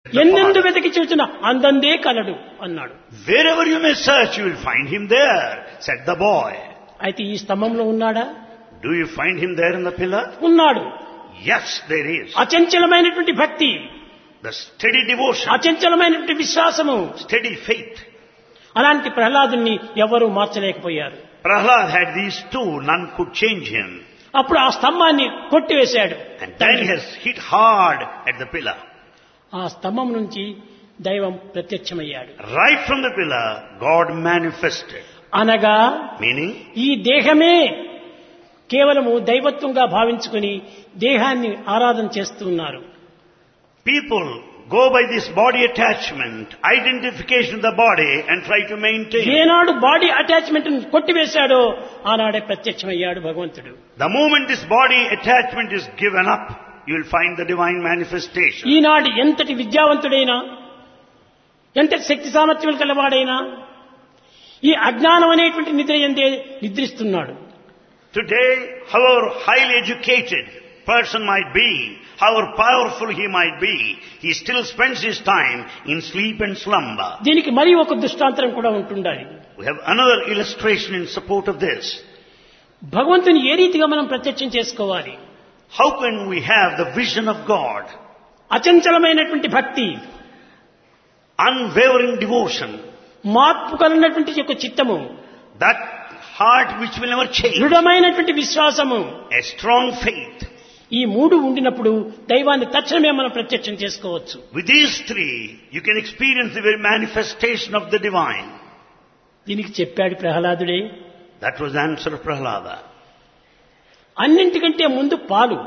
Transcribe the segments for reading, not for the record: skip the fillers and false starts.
ఎన్నెందు వెతికి చూచిన అందందే కలడు అన్నాడు. Wherever you may search, you will find him there, said the boy. అయితే ఈ స్తంభంలో ఉన్నాడా? Do you find him there in the pillar? ఉన్నాడు. Yes, there is. అచంచలమైనటువంటి భక్తి, The steady devotion, అచంచలమైనటువంటి విశ్వాసము, steady faith. అలాంటి ప్రహ్లాదుని ఎవరూ మార్చలేకపోయారు. Prahlad had these two, none could change him. అప్పుడు ఆ స్తంభాన్ని కొట్టివేశాడు. And then he has hit hard at the pillar. ఆ స్తంభం నుంచి దైవం ప్రత్యక్షమయ్యాడు. Right from the pillar, God manifested. అనగా Meaning, ఈ దేహమే కేవలము దైవత్వంగా భావించుకుని దేహాన్ని ఆరాధన చేస్తున్నారు. people go by this body attachment, identification of the body, and try to maintain. ఏనాడు బాడీ అటాచ్మెంట్ కొట్టివేశాడో ఆనాడే ప్రత్యక్షమయ్యాడు భగవంతుడు. The moment this body attachment is given up, you will find the divine manifestation. ఈనాడు ఎంతటి విద్యావంతుడైనా, ఎంతటి శక్తి సామర్థ్యాలు కలవాడైనా ఈ అజ్ఞానం అనేటువంటి నిద్ర ఎందే నిద్రిస్తున్నాడు. Today, however highly educated person might be, however powerful he might be, he still spends his time in sleep and slumber. దీనికి మరి ఒక దృష్టాంతరం కూడా ఉంటుండాలి. We have another illustration in support of this. భగవంతుని ఏ రీతిగా మనం ప్రత్యక్షం చేసుకోవాలి? How can we have the vision of God? అచంచలమైనటువంటి భక్తి, Unwavering devotion, మార్పు కలిగినటువంటి యొక్క చిత్తము, that heart which will never change, దృఢమైనటువంటి విశ్వాసము, a strong faith. ఈ మూడు ఉండినప్పుడు దైవాన్ని తక్షణమే మనం ప్రత్యక్షం చేసుకోవచ్చు. With these three, you can experience the very manifestation of the divine. దీనికి చెప్పాడు ప్రహ్లాదుడే. That was the answer of Prahlada. అన్నింటికంటే ముందు పాలు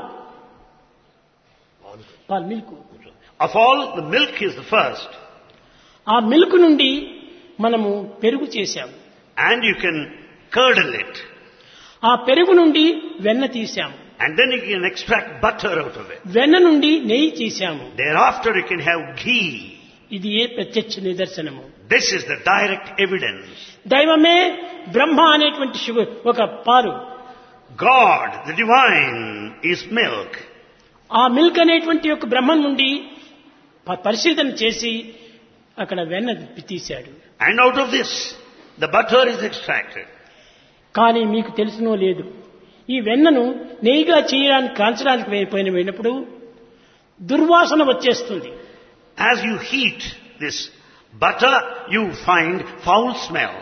milk. Of all, the milk is the first. ఆ మిల్క్ నుండి మనము పెరుగు చేశాము. And you can curdle it. ఆ పెరుగు నుండి వెన్న తీశాము. And then you can extract butter out of it. వెన్న నుండి నెయ్యి తీశాము. Thereafter you can have ghee. ఇది ఏ ప్రత్యక్ష నిదర్శనము. This is the direct evidence. దైవమే బ్రహ్మ అనేటువంటి ఒక పాలు. God, the divine, is milk. ఆ మిల్క్ అనేటువంటి ఒక బ్రహ్మం నుండి పరిశీలన చేసి అక్కడ వెన్న తీశాడు. And out of this, the butter is extracted. కానీ మీకు తెలుసునో లేదు, ఈ వెన్నను నెయ్యిగా చేయడానికి కాల్చడానికి పోయినప్పుడు దుర్వాసన వచ్చేస్తుంది. As you heat this butter, you find foul smell.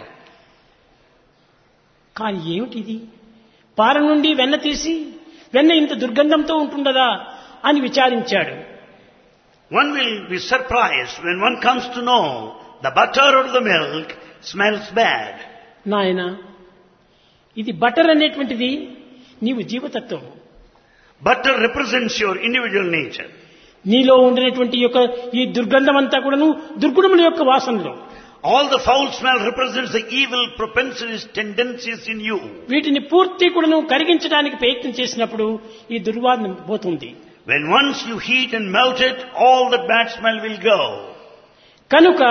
కానీ ఏమిటిది? పార నుండి వెన్న తీసి వెన్న ఇంత దుర్గంధంతో ఉంటుండదా అని విచారించాడు. One will be surprised when one comes to know the butter or the milk smells bad. నాయనా, ఇది బటర్ అనేటువంటిది నీవు జీవతత్వం. Butter represents your individual nature. నీలో ఉండినటువంటి యొక్క ఈ దుర్గంధం అంతా కూడాను దుర్గుణముల యొక్క వాసనలో. All the foul smell represents the evil propensities, tendencies in you. వీటిని పూర్తి కూడాను కరిగించడానికి ప్రయత్నం చేసినప్పుడు ఈ దుర్వాసన పోతుంది. When once you heat and melt it, all the bad smell will go. కనుక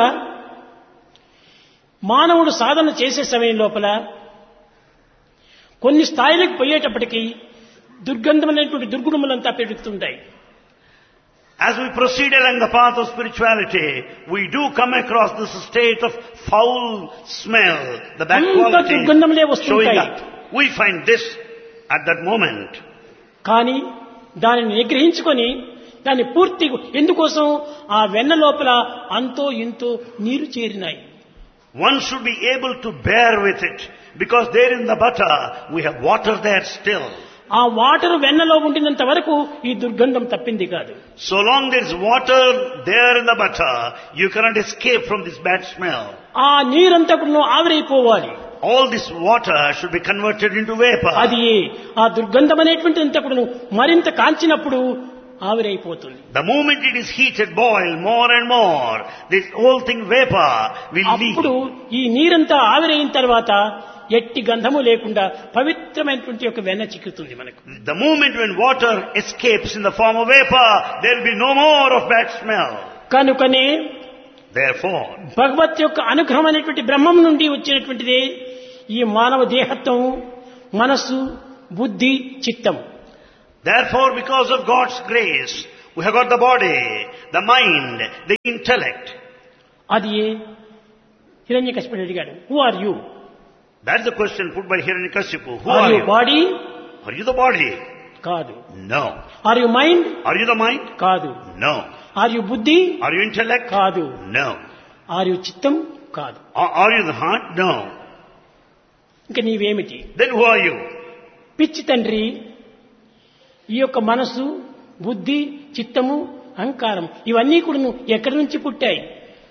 మానవుడు సాధన చేసే సమయం లోపల కొన్ని స్థాయిలకు పోయేటప్పటికీ దుర్గంధమైనటువంటి దుర్గుణములంతా పెరుగుతుంటాయి. As we proceed along the path of spirituality, we do come across this state of foul smell, the bad qualities showing up. We find this at that moment. కానీ దానిని నిగ్రహించుకొని దాన్ని పూర్తి ఎందుకోసం ఆ వెన్న లోపల అంతో ఇంతో నీరు చేరినాయి. One should be able to bear with it, because there in the butter we have water there still. ఆ వాటర్ వెన్నలో ఉండినంత వరకు ఈ దుర్గంధం తప్పింది కాదు. So long there is water there in the butter, you cannot escape from this bad smell. ఆ నీరంతా కూడా ఆవిరైపోవాలి. All this water should be converted into vapor. అది ఆ దుర్గంధం అనేటువంటి అంతా కూడా మరింత కాల్చినప్పుడు ఆవిరైపోతుంది. The moment it is heated, boil more and more, this whole thing vapor will leave. అప్పుడు ఈ నీరంతా ఆవిరైన తర్వాత ఎట్టి గంధము లేకుండా పవిత్రమైనటువంటి ఒక వెన్న చిక్కుతుంది మనకు. The moment when water escapes in the form of vapor, there will be no more of bad smell. కనుకనే Therefore, భగవత్ యొక్క అనుగ్రహం అనేటువంటి బ్రహ్మం నుండి వచ్చినటువంటిదే ఈ మానవ దేహత్వం, మనస్సు, బుద్ధి, చిత్తం. Therefore, because of God's grace, we have got the body, the mind, the intellect. అది హిరణ్యకశిపుడు అడిగాడు, who are you? That's the question put by Hiranyakashipu. Who are are you you? Body? Are you the body? కాదు. No. Are you mind? Are you the mind? కాదు. No. Are you బుద్ధి? Are you intellect? కాదు. No. Are you చిత్తం? కాదు. Are you the heart? No. ఇంకా నీవేమిటి? Then who are you? పిచ్చి తండ్రి, ఈ యొక్క మనసు, బుద్ధి, చిత్తము, అహంకారం ఇవన్నీ కూడా నువ్వు ఎక్కడి నుంచి పుట్టాయి?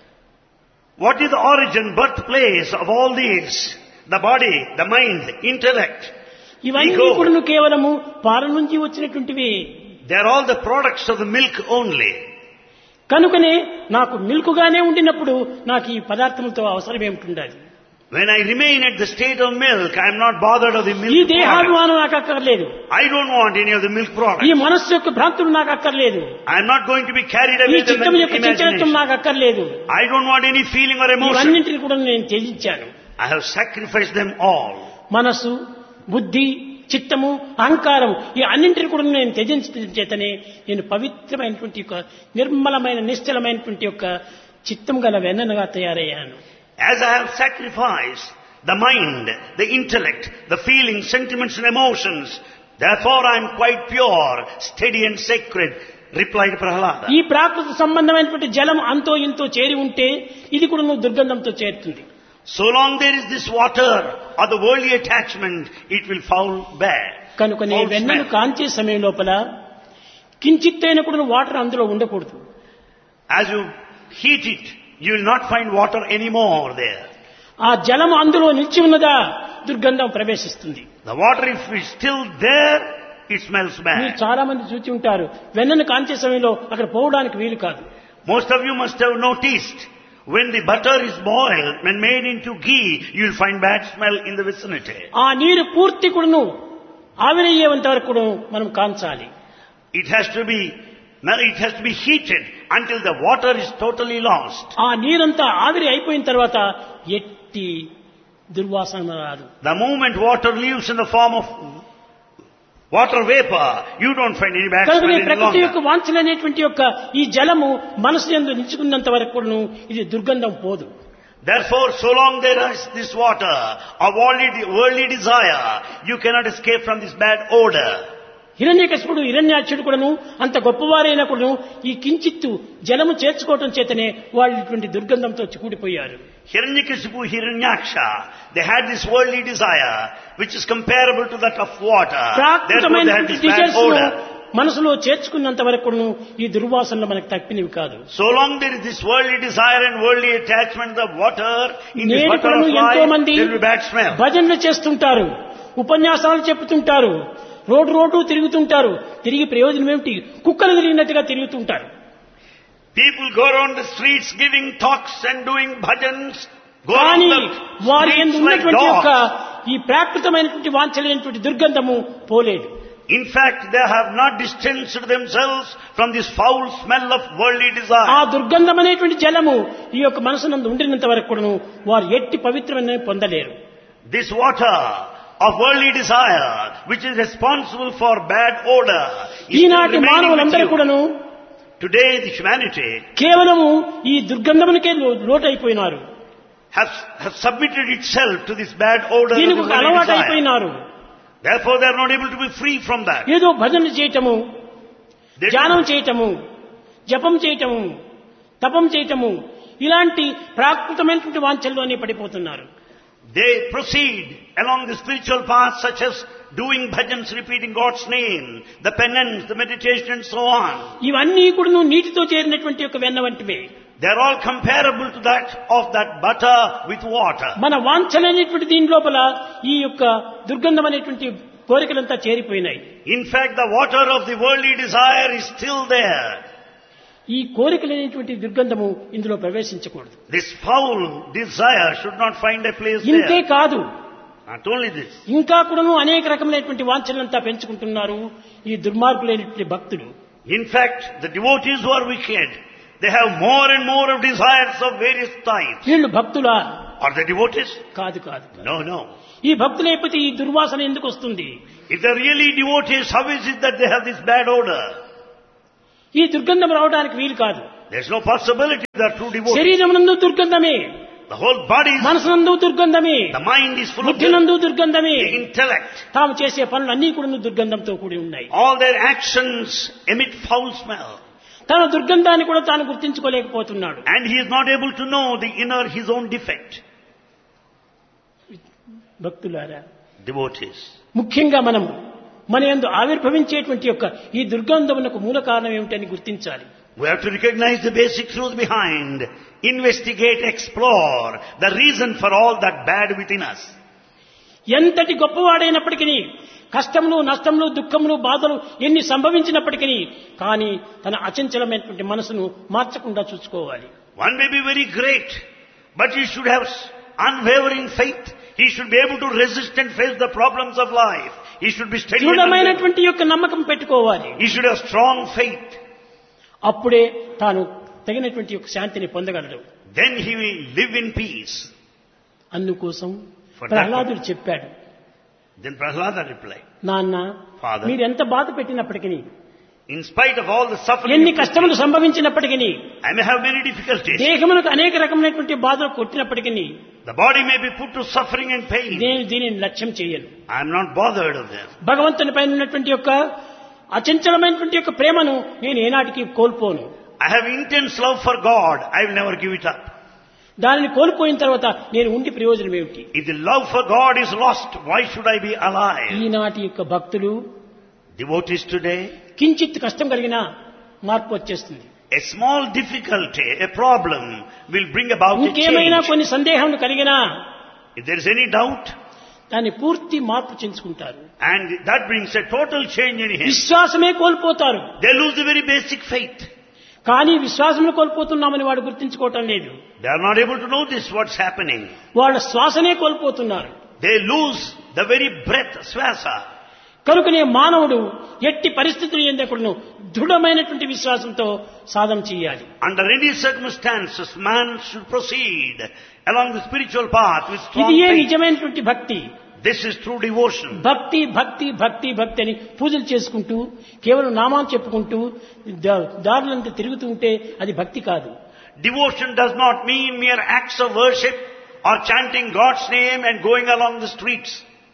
What is the origin, birthplace of all these? The body, the mind, the intellect. ఇవన్నీ కూడా నువ్వు కేవలము పాల నుంచి వచ్చినటువంటివి. They are all the products of the milk only. కనుకనే నాకు మిల్క్గానే ఉండినప్పుడు నాకు ఈ పదార్థములతో అవసరం ఏమిటి? When I remain at the state of milk, I am not bothered of the milk ఈ product. దేహాభిమానం నాకు అక్కర్లేదు. I don't want any of the milk products. ఈ మనస్సు యొక్క భ్రాంతులు నాకు అక్కర్లేదు. I am not going to be carried away ఈ with the చిత్తము యొక్క చంచలత్వం imagination. నాకు అక్కర్లేదు. I don't want any feeling or emotion. ఇవన్నింటిని కూడా నేను త్యజించాను. I have sacrificed them all. మనసు, బుద్ధి, చిత్తము, అహంకారం ఈ అన్నింటిని కూడా నేను త్యజించడం చేతనే నేను పవిత్రమైనటువంటి ఒక నిర్మలమైన నిశ్చలమైనటువంటి యొక్క చిత్తం గల వెన్నగా తయారయ్యాను. As I have sacrificed the mind, the intellect, the feelings, sentiments and emotions, therefore I am quite pure, steady and sacred, replied Prahlada. ఈ ప్రాకృత సంబంధమైనటువంటి జలం అంతో ఇంతో చేరి ఉంటే ఇది కూడా నువ్వు దుర్గంధంతో చేరుతుంది. So long there is this water or the worldly attachment, it will foul bad. కనుక నీ వెన్నను కాంచే సమయం లోపల కించిత్తైన కూడా వాటర్ అందులో ఉండకూడదు. As you heat it, you will not find water anymore there. ఆ జలం అందులో నిలిచి ఉన్నదా దుర్గంధం ప్రవేశిస్తుంది. The water, if is still there, it smells మీరు bad. చాలా మంది చూసి ఉంటారు, వెన్నను కాంచే సమయంలో అక్కడ పోవడానికి వీలు కాదు. Most of you must have noticed, when the butter is boiled, when made into ghee, you will find bad smell in the vicinity. ఆ నీరు పూర్తి కూడాను ఆవిరయ్యేంత వరకు కూడా మనం కాంచాలి. It has to be heated until the water is totally lost. ఆ నీరంతా ఆవిరి అయిపోయిన తర్వాత ఎట్టి దుర్వాసన రాదు. The moment water leaves in the form of water vapor, you don't find any bad smell కనుక any ప్రకృతి యొక్క longer. వాంఛననేటువంటి యొక్క ఈ జలము మనసు యందు నిలుచుకున్నంత వరకు కూడాను ఇది దుర్గంధం పోదు. Therefore, so long there is this water of worldly desire, you cannot escape from this bad odor. హిరణ్యకశిపుడు హిరణ్యాక్షుడు కూడాను అంత గొప్పవారైనా కూడాను ఈ కించిత్తు జలము చేర్చుకోవటం చేతనే వాళ్ళు ఇటువంటి దుర్గంధంతో కూడిపోయారు. Hiranyakasipu, Hiranyaksha, they had this worldly desire which is comparable to that of water. Therefore they had this bad odor. మనసులో చేర్చుకున్నంత వరకు కూడాను ఈ దుర్వాసనలు మనకు తప్పినవి కాదు. So long there is this worldly desire and worldly attachment of water in this నేడు butter కూడాను of ఎంతో life, మంది there will be bad smell. భజనలు చేస్తుంటారు, ఉపన్యాసాలు చెప్తుంటారు, రోడ్డు తిరుగుతుంటారు. తిరిగి ప్రయోజనం ఏమిటి? కుక్కలు తిరిగినట్టుగా తిరుగుతుంటారు. People go around the streets giving talks and doing bhajans, go కానీ around the వారి streets యందు like ఉన్నటువంటి యొక్క dogs. ఈ ప్రాకృతమైనటువంటి వాంఛనైనటువంటి దుర్గంధము పోలేదు. In fact, they have not distanced themselves from this foul smell of worldly desire. ఆ దుర్గంధం అనేటువంటి జలము ఈ యొక్క మనసునందు ఉండినంత వరకు కూడాను వారు ఎట్టి పవిత్రమైన పొందలేరు. This water of worldly desire, which is responsible for bad odor, is still ఈనాటి remaining మానవులందరూ with you. కూడాను Today, the humanity కేవలము ఈ దుర్గంధమునికే లోటైపోయినారు. have submitted itself to this bad odor of దీనికి ఒక worldly అలవాటు desire. అయిపోయినారు. Therefore, they are not able to be free from that. ఏదో భజనలు చేయటము, They ధ్యానం చేయటము, జపం చేయటము, తపం చేయటము ఇలాంటి ప్రాకృతమైనటువంటి వాంఛల్లోనే పడిపోతున్నారు. They proceed along the spiritual path such as doing bhajans, repeating God's name, the penance, the meditation and so on. ఇవన్నీ కూడా నువ్వు నీటితో చేరినటువంటి యొక్క వెన్న వంటివే. They are all comparable to that of that butter with water. మన వాంఛనైనటువంటి దీని లోపల ఈ యొక్క దుర్గంధం అనేటువంటి కోరికలంతా చేరిపోయినాయి. In fact, the water of the worldly desire is still there. ఈ కోరికలనేటువంటి దుర్గంధము ఇందులో ప్రవేశించకూడదు. This foul desire should not find a place ఇంతే there. కాదు, Not only this. ఇంకా కూడాను అనేక రకమైనటువంటి వాంఛలంతా పెంచుకుంటున్నారు ఈ దుర్మార్గులైనటువంటి భక్తులు. In fact, the devotees who are wicked, they have more and more of desires of various types. వీళ్ళు భక్తులా? Are they devotees? కాదు. No. ఈ భక్తులు అయిపోతే ఈ దుర్వాసన ఎందుకు వస్తుంది? If they're really devotees, how is it that they have this bad odor? ఈ దుర్గంధం రావడానికి వీలు కాదు. There's no possibility that true devotees. శరీరమునందు దుర్గంధమే, The whole body is, మనసునందు దుర్గంధమే, the mind is full of బుద్ధినందు దుర్గంధమే, the intellect. తాము చేసే పనులన్నీ కూడా దుర్గంధంతో కూడి ఉన్నాయి. All their actions emit foul smell. తన దుర్గంధాన్ని కూడా తాను గుర్తించుకోలేకపోతున్నాడు. And he is not able to know the inner, his own defect. భక్తులారా, Devotees. ముఖ్యంగా మనం మన యందు ఆవిర్భవించేటువంటి యొక్క ఈ దుర్గంధమునకు మూల కారణం ఏమిటని గుర్తించాలి. We have to recognize the basic truth behind, investigate, explore the reason for all that bad within us. ఎంతటి గొప్పవాడైనప్పటికీ, కష్టములు, నష్టములు, దుఃఖములు, బాధలు ఎన్ని సంభవించినప్పటికీ కానీ తన అచంచలమైనటువంటి మనసును మార్చకుండా చూసుకోవాలి. One may be very great, but he should have unwavering faith. He should be able to resist and face the problems of life. He should be steady. దృఢమైనటువంటి యొక్క నమ్మకం పెట్టుకోవాలి. He should have strong faith. అప్పుడే తాను తగినటువంటి యొక్క శాంతిని పొందగలడు. Then he will live in peace. అందుకోసం For that ప్రహ్లాదుడు చెప్పాడు, Then Prahlada replied, నాన్న, Father, మీరు ఎంత బాధ పెట్టినప్పటికీ, in spite of all the suffering, ఎన్ని కష్టములు సంభవించినప్పటికీ, I may have many difficulties. దేహమునకు అనేక రకమైనటువంటి బాధలు కొట్టినప్పటికీ The body may be put to suffering and pain. నేను దీనిని లక్ష్యం చేయను. I am not bothered of them. భగవంతుని పైన ఉన్నటువంటి యొక్క అచంచలమైనటువంటి యొక్క ప్రేమను నేను ఏనాటికి కోల్పోను. I have intense love for God. I will never give it up. దానిని కోల్పోయిన తర్వాత నేను ఉండి ప్రయోజనం ఏమిటి? If the love for God is lost, why should I be alive? ఈనాటి యొక్క భక్తులు Devotees today, కించిత్ కష్టం కలిగినా మార్పు వచ్చేస్తుంది. a small difficulty, a problem will bring about a ఇంకేమైనా change. కొన్ని సందేహం కలిగినా If there is any doubt, దాన్ని పూర్తి మార్పు చెందుకుంటారు. and that brings a total change in him, విశ్వాసమే కోల్పోతారు. they lose the very basic faith. కానీ విశ్వాసమును కోల్పోతున్నామని వాడు గుర్తించుకోవటం లేదు. They are not able to know this, what's happening. వాళ్ళ శ్వాసనే కోల్పోతున్నారు. They lose the very breath, swasa. కనుకనే మానవుడు ఎట్టి పరిస్థితులు ఎందకుడును దృఢమైనటువంటి విశ్వాసంతో సాధన చేయాలి. Under any circumstances, man should proceed along the spiritual path with strong ఇదియే faith. నిజమైనటువంటి భక్తి. This is true devotion. భక్తి భక్తి భక్తి భక్తి అని పూజలు చేసుకుంటూ కేవలం నామాన్ని చెప్పుకుంటూ దారులంతా తిరుగుతూ ఉంటే అది భక్తి కాదు. Devotion does not mean mere acts of worship or chanting God's name and going along the streets.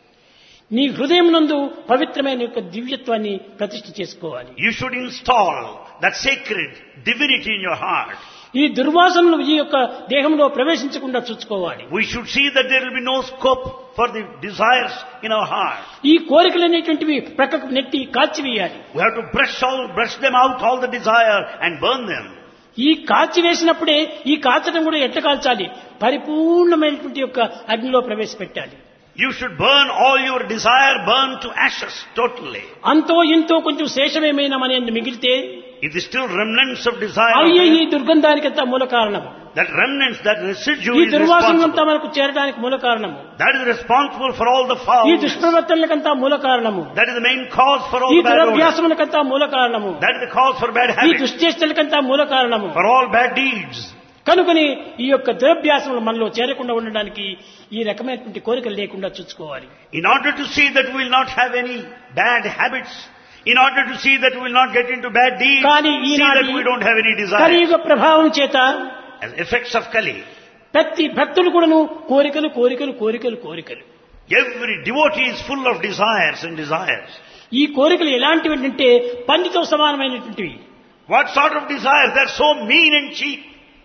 నీ హృదయం నందు పవిత్రమైన యొక్క దివ్యత్వాన్ని ప్రతిష్ఠ చేసుకోవాలి. You should install that sacred divinity in your heart. ఈ దుర్వాసనలు ఈ యొక్క దేహంలో ప్రవేశించకుండా చూసుకోవాలి. We should see that there will be no scope for the desires in our heart. ఈ కోరికలు అనేటువంటివి ప్రక్కకు నెట్టి కాల్చివేయాలి. We have to brush them out, all the desire, and burn them. ఈ కాల్చి వేసినప్పుడే ఈ కాల్చడం కూడా ఎట్ట కాల్చాలి, పరిపూర్ణమైనటువంటి యొక్క అగ్నిలో ప్రవేశపెట్టాలి. You should burn all your desire, burn to ashes totally. అంతో ఇంతో కొంచెం శేషమేమైనా మన యందు మిగిలితే If there is still remnants of desire, అవి ఈ దుర్గంధానికంతా మూల కారణం. that remnants, that residue ఈ is దుర్వాసనంతా responsible. మనకు చేరడానికి మూల కారణము. That is responsible for all the ఈ foul. దుష్ప్రవర్తనలకంతా మూల కారణము. That is the main cause for all ఈ the bad odors. దురభ్యాసములకంతా మూల కారణము. That is the cause for bad ఈ habits, దుశ్చేష్టలకంతా మూల కారణము. for all bad deeds. కనుకని ఈ యొక్క దురభ్యాసములు మనలో చేరకుండా ఉండడానికి ఈ రకమైనటువంటి కోరికలు లేకుండా చూసుకోవాలి. In order to see that we will not have any bad habits, in order to see that we will not get into bad deeds, కానీ see that ఈనాటి we don't have any desire. కలియుగ ప్రభావం చేత As effects of Kali, ప్రతి భక్తులు కూడాను కోరికలు కోరికలు కోరికలు కోరికలు. every devotee is full of desires and desires. ఈ కోరికలు ఎలాంటివి అంటే పందితో సమానమైనటువంటివి. What sort of desires? They are so mean and cheap.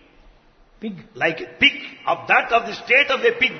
Pig Like a pig, of the state of a pig.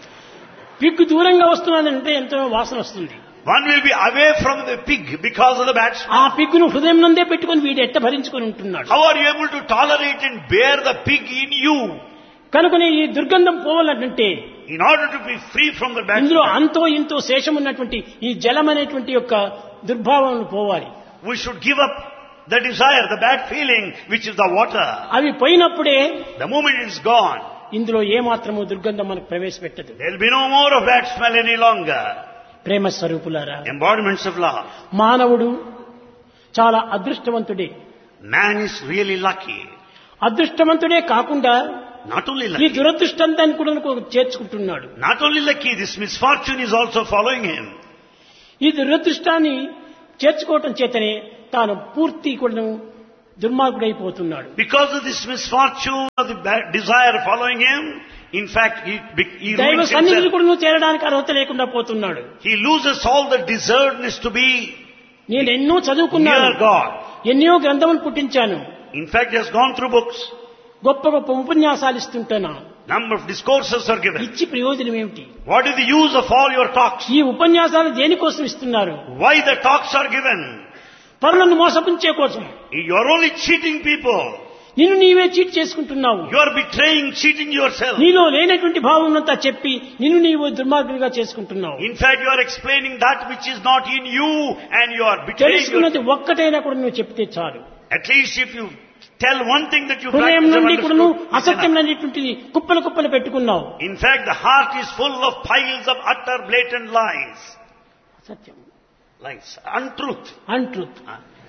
Pig దూరంగా వస్తున్నదంటే ఎంతో వాసన వస్తుంది. One will be away from the pig because of the bad smell. ఆ పిగ్గును హృదయం నందే పెట్టుకుని వీడు ఎట్ట భరించుకొని ఉంటున్నాడు. How are you able to tolerate and bear the pig in you? కనుకనే ఈ దుర్గంధం పోవాలంటే In order to be free from the bad ఇందులో smell, అంతో ఇంతో శేషం ఉన్నటువంటి ఈ జలం అనేటువంటి యొక్క దుర్భావం పోవాలి. we should give up the desire, the bad feeling, which is the water. అవి పోయినప్పుడే The moment it is gone, ఇందులో ఏమాత్రము దుర్గంధం మనకు ప్రవేశపెట్టదు. there will be no more of bad smell any longer. ప్రేమ స్వరూపులారా, Embodiments of love. మానవుడు చాలా అదృష్టవంతుడే. Man is really lucky. అదృష్టవంతుడే కాకుండా Not only ఈ lucky. దురదృష్టాన్ని కూడా చేర్చుకుంటున్నాడు. Not only lucky, this misfortune is also following him. ఈ దురదృష్టాన్ని చేర్చుకోవటం చేతనే తాను పూర్తి కూడా దుర్మార్గుడైపోతున్నాడు. Because of this misfortune of the desire following him, in fact, he దైవ ruins సన్నిధిని himself. కూడా చేరడానికి అర్హత లేకుండా పోతున్నాడు. He loses all the deservedness to be నేను ఎన్నో చదువుకున్నాను, near God. ఎన్నో గ్రంథములు పుట్టించాను, In fact, he has gone through books. గొప్ప గొప్ప ఉపన్యాసాలు ఇస్తుంటాను. Number of discourses are given. ఇచ్చి ప్రయోజనం ఏమిటి? What is the use of all your talks? ఈ ఉపన్యాసాలు దేనికోసం ఇస్తున్నారు? Why the talks are given? పరులను మోసపుంచే కోసం. You are only cheating people. నిన్ను నీవే చీట్ చేసుకుంటున్నావు. You are betraying, cheating yourself. నీలో లేనటువంటి భావం అంతా చెప్పి నిన్ను నీవు దుర్మార్గుడిగా చేసుకుంటున్నావు. In fact, you are explaining that which is not in you and you are betraying yourself. తెలుసుకున్నది ఒక్కటైనా కూడా నువ్వు చెప్తే చాలు. At least if you tell one thing that you హృదయం practice and నుండి కూడా నువ్వు understood, అసత్యం అనేటువంటిది కుప్పలు కుప్పలు పెట్టుకున్నావు. in fact, the heart is full of piles of utter blatant lies. అసత్యం, Lies. Untruth. అన్ట్రూత్.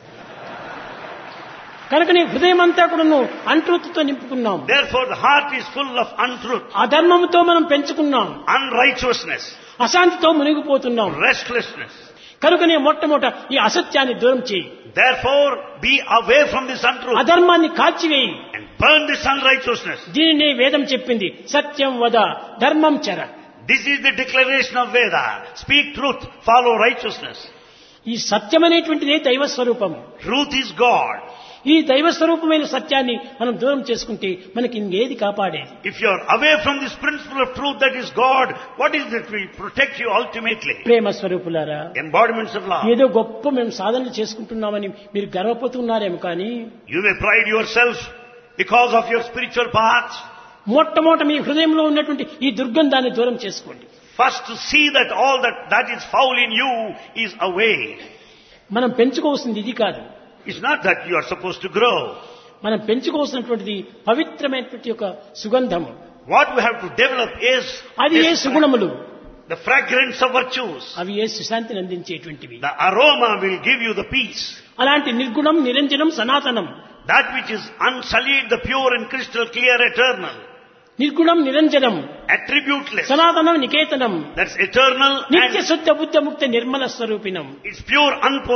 కనుక నీ హృదయం అంతా కూడా నువ్వు అన్ట్రూత్తో నింపుకున్నాం. Therefore, the heart is full of untruth, అధర్మంతో మనం పెంచుకున్నాం, unrighteousness, అశాంతితో మునిగిపోతున్నాం. restlessness. కనుకనే మొట్టమొదట ఈ అసత్యాన్ని దూరం చేయి, Therefore, be away from this untruth అధర్మాన్ని కాల్చివేయి. and burn this unrighteousness. దీనినే వేదం చెప్పింది, సత్యం వద ధర్మం చర. This is the declaration of Veda. Speak truth, follow righteousness. ఈ సత్యం అనేటువంటిదే దైవ స్వరూపం. Truth is God. ఈ దైవ స్వరూపమైన సత్యాన్ని మనం దూరం చేసుకుంటే మనకి ఇంకేది కాపాడేది? If you are away from this principle of truth that is God, what is that will protect you ultimately? ప్రేమ స్వరూపులారా, Embodiments of love. ఏదో గొప్ప మేము సాధనలు చేసుకుంటున్నామని మీరు గర్వపోతున్నారేమో కానీ You may pride yourself because of your spiritual path. మొట్టమొదట మీ హృదయంలో ఉన్నటువంటి ఈ దుర్గంధాన్ని దూరం చేసుకోండి. First to see that all that is foul in you is away. మనం పెంచుకోవాల్సింది ఇది కాదు. It's not that you are supposed to grow. మనం పెంచుకోవాల్సినటువంటిది పవిత్రమైనటువంటి ఒక సుగంధము. What we have to develop is అది ఏ సుగుణములు, the fragrance of virtues. అవి ఏ సుశాంతిని అందించేటువంటివి. The aroma will give you the peace. అలాంటి నిర్గుణం, నిరంజనం, సనాతనం. That which is unsullied, the pure and crystal clear, eternal. నిర్గుణం, నిరంజనం, Attributeless. సనాతనం, Niketanam, That's eternal నిత్య and శుద్ధ బుద్ధ ముక్త Nirmala స్వరూపిణం. it's pure,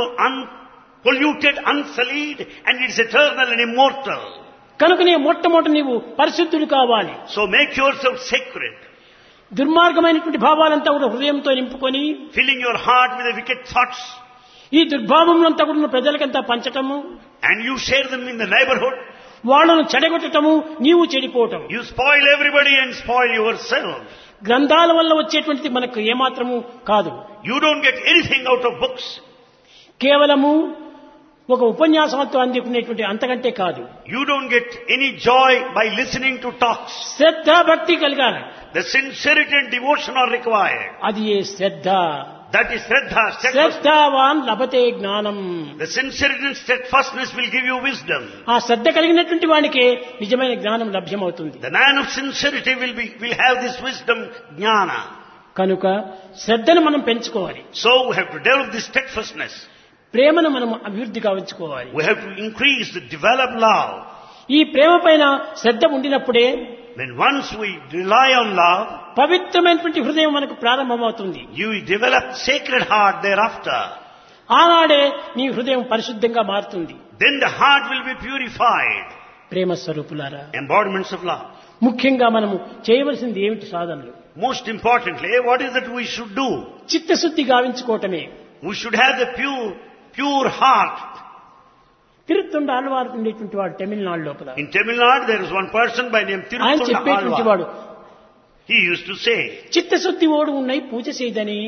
unpolluted, unsullied, and it's eternal and immortal. కనుకనే మొట్టమొదట నీవు పరిశుద్ధుడు కావాలి. So make yourself sacred, దుర్మార్గమైనటువంటి భావాలంతా కూడా హృదయంతో నింపుకొని filling your heart with the wicked thoughts, ఈ దుర్భావములంతా కూడా ప్రజలకంతా పంచటము, and you share them in the neighborhood. వాళ్ళను చెడగొట్టటము, నీవు చెడిపోవటం. You spoil everybody and spoil yourself. గ్రంథాల వల్ల వచ్చేటువంటిది మనకు ఏమాత్రము కాదు. You don't get anything out of books. కేవలము ఒక ఉపన్యాసంతో అందుకునేటువంటి అంతకంటే కాదు. You don't get any joy by listening to talks. శ్రద్ధ భక్తి కలగాలి. The sincerity and devotion are required. అది ఏ శ్రద్ధ. That is Shraddha, steadfastness. శ్రద్ధావాన్ లభతే జ్ఞానం. The sincerity and steadfastness will give you wisdom. ఆ శ్రద్ధ కలిగినటువంటి వాడికే నిజమైన జ్ఞానం లభ్యమవుతుంది. The man of sincerity will have this wisdom, jnana. కనుక శ్రద్ధను మనం పెంచుకోవాలి. So we have to develop this steadfastness. ప్రేమను మనం అభివృద్ధిగా ఉంచుకోవాలి. We have to increase, develop love. ఈ ప్రేమ పైన శ్రద్ధ ఉండినప్పుడే When once we rely on love, పవిత్రమైనటువంటి హృదయం మనకు ప్రారంభమవుతుంది. you develop sacred heart thereafter. ఆనాడే నీ హృదయం పరిశుద్ధంగా మారుతుంది. Then the heart will be purified. ప్రేమ స్వరూపులారా, Embodiments of love. ముఖ్యంగా మనము చేయవలసింది ఏమిటి సాధనలు? Most importantly, what is that we should do? చిత్తశుద్ధి గావించుకోవటమే. We should have the pure heart. తిరుత్తుండ Alvar ఉండేటువంటి వాడు తమిళనాడు లోపల. In Tamil Nadu, there is one person by name ఆయన Tirutunda చెప్పేటువంటి Alvar. వాడు, He used to say, చిత్తశుద్ధి ఓడు ఉన్నాయి పూజ చేయదని,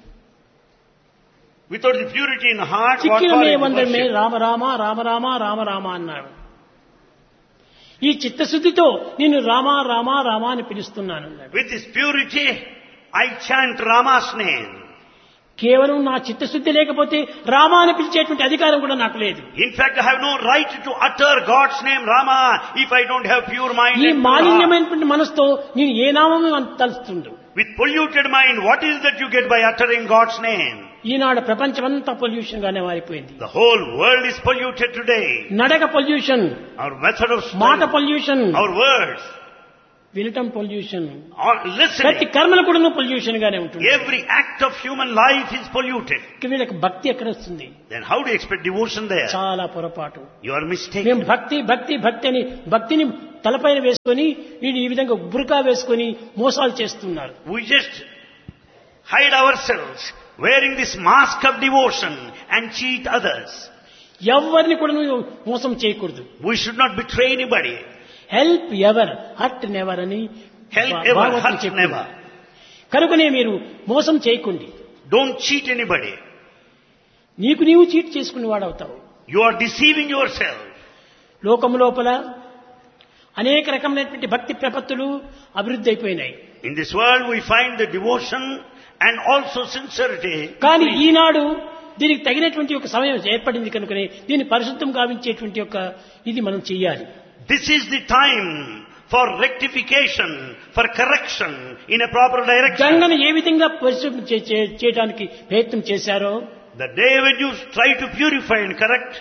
without the purity in the heart, what చిక్కినమే for వందరమే worship? Rama Rama Rama Rama Rama Rama అన్నాడు. ఈ చిత్తశుద్ధితో నేను రామ రామ రామ అని పిలుస్తున్నాను అన్నాడు. With this purity, I chant Rama's name. కేవలం నా చిత్తశుద్ధి లేకపోతే రామ అని పిలిచేటువంటి అధికారం కూడా నాకు లేదు. In fact, I have no right to utter God's name, Rama, if I don't have pure mind ఈ and pure heart. మాలిన్యమైనటువంటి మనసుతో నేను ఏ నామము తలుస్తుండు. With polluted mind, what is that you get by uttering God's name? ఈనాడు ప్రపంచమంతా pollution గానే మారిపోయింది. The whole world is polluted today. నడక pollution, Our method of మాట speech, pollution, our words. వినటం పొల్యూషన్, Or ప్రతి listening. కర్మలు కూడా పొల్యూషన్ గానే ఉంటుంది. Every act of human life is polluted. వీళ్ళకి భక్తి ఎక్కడ వస్తుంది? Then how do you expect devotion there? చాలా పొరపాటు. You are మేము mistaken. భక్తి అని భక్తిని తలపైన వేసుకొని వీళ్ళు ఈ విధంగా బురకా వేసుకొని మోసాలు చేస్తున్నారు. We just hide ourselves wearing this mask of devotion and cheat others. ఎవరిని కూడా మోసం చేయకూడదు. We should not betray anybody. Help ever hurt never అని Help ever, hurt never. కనుకనే మీరు మోసం చేయకండి. Don't cheat anybody. నీకు నీవు చీట్ చేసుకుని వాడవుతావు. You are deceiving yourself. లోకం లోపల అనేక రకమైనటువంటి భక్తి ప్రపత్తులు అభివృద్ధి అయిపోయినాయి. In this world we find the devotion and also sincerity. కానీ ఈనాడు దీనికి తగినటువంటి ఒక సమయం ఏర్పడింది కనుకనే దీన్ని పరిశుద్ధం గావించేటువంటి ఒక ఇది మనం చెయ్యాలి. This is the time for rectification, for correction in a proper direction. గంగను ఏ విధంగా పరిశుద్ధం చేయడానికి ప్రయత్నం చేశారో, The day when you try to purify and correct,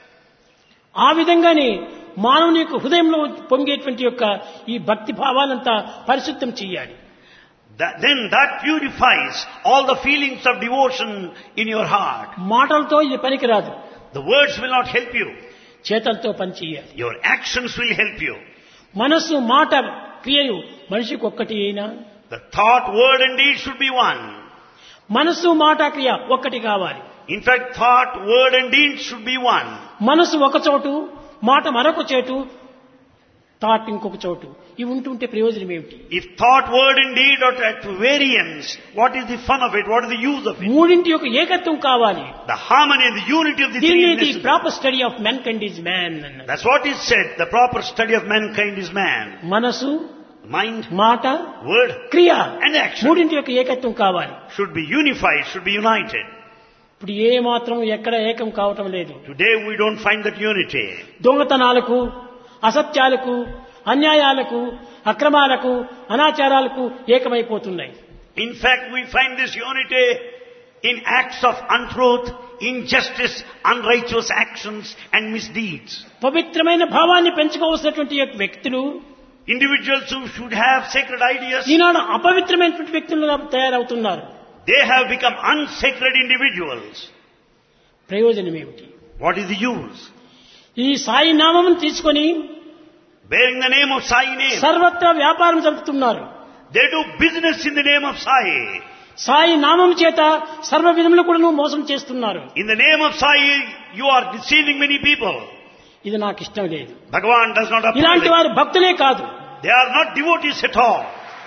ఆ విధంగానే మానవుని యొక్క హృదయంలో పొంగేటువంటి యొక్క ఈ భక్తి భావాలంతా పరిశుద్ధం చెయ్యాలి. then that purifies all the feelings of devotion in your heart. మాటలతో ఇది పనికిరాదు. The words will not help you. చేతలతో పని చేయాలి. Your actions will help you. మనస్సు మాట క్రియలు మనిషికి ఒక్కటి అయినా, The thought, word and deed should be one. మనస్సు మాట క్రియ ఒక్కటి కావాలి. In fact, thought, word and deed should be one. మనస్సు ఒక చోటు, మాట మరొక చోటు, థాట్ ఇంకొక చోటు, ఇవి ఉంటుంటే ప్రయోజనం ఏమిటి? If thought, word and deed are at variance, what is the fun of it? What is the use of it? మూడింటి యొక్క ఏకత్వం కావాలి. The harmony and the unity of the three దీన్ని is the necessary. Proper study of mankind is man అన్నారు. That's what is said. The proper study of mankind is man. మనసు, Mind, మాట, word క్రియ, and action మూడింటి యొక్క ఏకత్వం కావాలి. should be unified, should be united. ఇప్పుడు ఏ మాత్రం ఎక్కడ ఏకం కావటం లేదు. Today we don't find that unity. దొంగతనాలకు, అసత్యాలకు, అన్యాయాలకు, అక్రమాలకు, అనాచారాలకు ఏకమైపోతున్నాయి. In fact, we find this unity in acts of untruth, injustice, unrighteous actions and misdeeds. పవిత్రమైన భావాన్ని పెంచుకోవాల్సినటువంటి వ్యక్తులు Individuals who should have sacred ideas, ఈనాడు అపవిత్రమైనటువంటి వ్యక్తులుగా తయారవుతున్నారు. they have become unsacred individuals. ప్రయోజనం ఏమిటి? What is the use? ఈ సాయి నామం తీసుకొని Bearing the name of Sai name, సర్వత్రా వ్యాపారం జరుపుతున్నారు. they do business in the name of Sai. Sai నామం చేత సర్వ విధములు కూడా మోసం చేస్తున్నారు. In the name of Sai, you are deceiving many people. ఇది నాకు ఇష్టం లేదు. Bhagavan does not approve ఇలాంటి it. వారు భక్తులే కాదు. They are not devotees at all.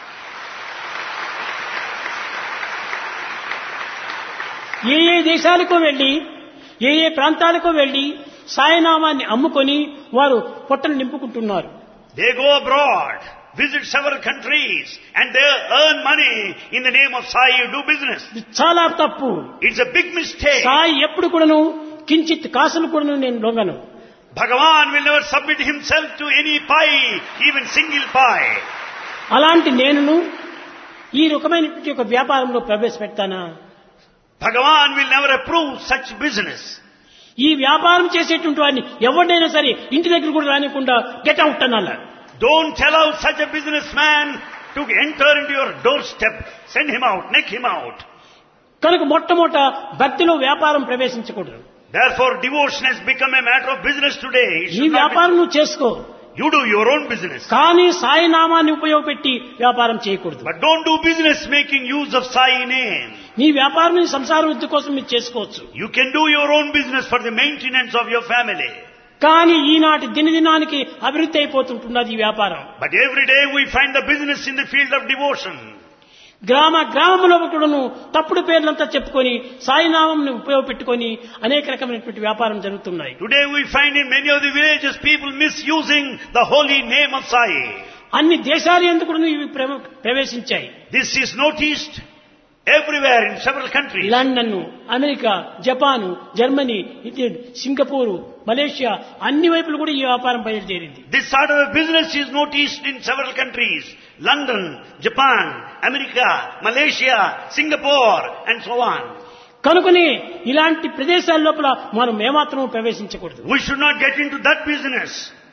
ఏ దేశాలకు వెళ్లి, ఏ ప్రాంతాలకు వెళ్లి సాయినామాన్ని అమ్ముకొని వారు పొట్టలు నింపుకుంటున్నారు. They go abroad, visit several countries, and they earn money in the name of Sai, do business. ఇది చాలా తప్పు. It's a big mistake. Sai ఎప్పుడు కూడాను కించిత్ కాసులు కూడాను నేను లొంగను. Bhagavan will never submit himself to any pie, even single pie. అలాంటి నేనును ఈ రకమైనటువంటి ఒక వ్యాపారంలో ప్రవేశపెడతానా? Bhagavan will never approve such business. ఈ వ్యాపారం చేసేటువంటి వాడిని ఎవరినైనా సరే ఇంటి దగ్గర కూడా రానికుండా get out అనాల. Don't allow such a businessman to enter into your doorstep. Send him out, knock him out. కనుక మొట్టమొదట భక్తిలో వ్యాపారం ప్రవేశించకూడదు. Therefore, devotion has become a matter of business today. It ఈ should not వ్యాపారం నువ్వు చేసుకో, be- You do your own business. కానీ సాయి నామాన్ని ఉపయోగపెట్టి వ్యాపారం చేయకూడదు. But don't do business making use of Sai name. నీ వ్యాపారం నీ సంసార వృద్ధి కోసం మీరు చేసుకోవచ్చు. You can do your own business for the maintenance of your family. కానీ ఈనాటి దినదినానికి అభివృద్ధి అయిపోతుంటున్నది ఈ వ్యాపారం. But every day we find the business in the field of devotion. గ్రామంలో కూడాను తప్పుడు పేర్లంతా చెప్పుకొని సాయినామం ఉపయోగపెట్టుకొని అనేక రకమైనటువంటి వ్యాపారం జరుగుతున్నాయి. Today we find in many of the villages people misusing the holy name of Sai. అన్ని దేశాలు ఎందుకు ఇవి ప్రవేశించాయి. This is noticed everywhere in several countries. London, America, Japan, Germany, Singapore, Malaysia అన్ని వైపులు కూడా ఈ వ్యాపారం బయలుదేరింది. This sort of a business is noticed in several countries. London, Japan, America, Malaysia, Singapore and so on. కనుకనే ఇలాంటి ప్రదేశాల లోపల మనం ఏమాత్రం ప్రవేశించకూడదు. We should not get into that business.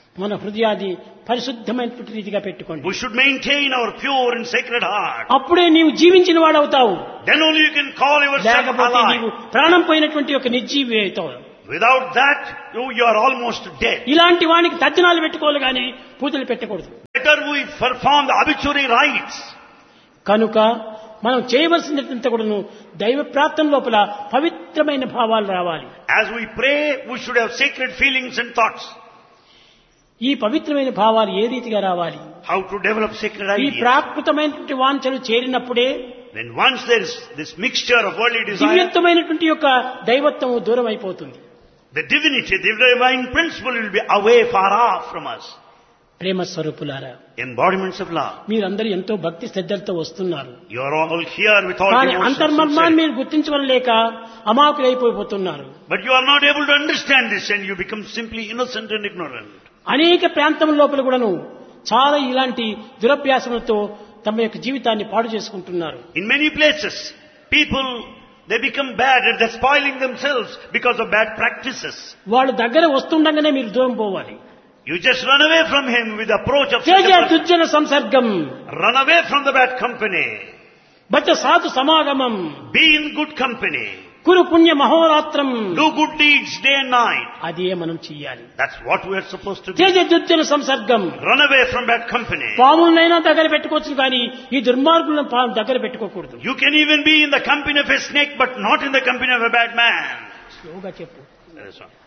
మన హృదయాన్ని పరిశుద్ధమైనటువంటి రీతిగా పెట్టుకోండి. We should maintain our pure and sacred heart. అప్పుడే నీవు జీవించిన వాడవుతావు. Then only you can call yourself లేకపోతే alive. నీవు ప్రాణం పోయినటువంటి ఒక నిర్జీవి అవుతావు. Without that, you are almost dead. ఇలాంటి వానికి తర్జనాలు పెట్టుకోవాలి కానీ పూజలు పెట్టకూడదు. Better we perform the obituary rites. కనుక మనం చేయవలసినంత కూడాను దైవ ప్రార్థన లోపల పవిత్రమైన భావాలు రావాలి. As we pray, we should have sacred feelings and thoughts. ఈ పవిత్రమైన భావాలు ఏ రీతిగా రావాలి? How to develop sacred ఈ ideas. ప్రాకృతమైనటువంటి వాంఛలు చేరినప్పుడే When once there is this mixture of worldly desire, దివ్యత్వమైనటువంటి యొక్క దైవత్వము దూరం అయిపోతుంది. the divinity, the divine principle will be away, far off from us. ప్రేమ స్వరూపులారా, Embodiments of love. మీరందరూ ఎంతో భక్తి శ్రద్ధలతో వస్తున్నారు. You are all here with all కానీ devotion and అంతర్మర్మాన్ని sincerity. మీరు గుర్తించలేక అమాయకులైపోతున్నారు. But you are not able to understand this and you become simply innocent and ignorant. అనేక ప్రాంతం లోపల కూడాను చాలా ఇలాంటి దురభ్యాసములతో తమ యొక్క జీవితాన్ని పాడు చేసుకుంటున్నారు. In many places, people, they become bad and they're spoiling themselves because of bad practices. వాళ్ళు దగ్గర వస్తుండగానే మీరు దూరం పోవాలి. You just run away from him with the approach of Teja such a person. దుర్జన సంసర్గం Run away from the bad company. బచ సాధు సమాగమం Be in good company. కురు పుణ్య మహోరాత్రం. Do good deeds day and night. అదే మనం చెయ్యాలి. That's what we are supposed to do. Teja దుర్జన సంసర్గం. Run away from bad company. పాములనైనా దగ్గర పెట్టుకోవచ్చు కానీ ఈ దుర్మార్గులను దగ్గర పెట్టుకోకూడదు. You can even be in the company of a snake but not in the company of a bad man. స్లోగా చెప్పు. That's all.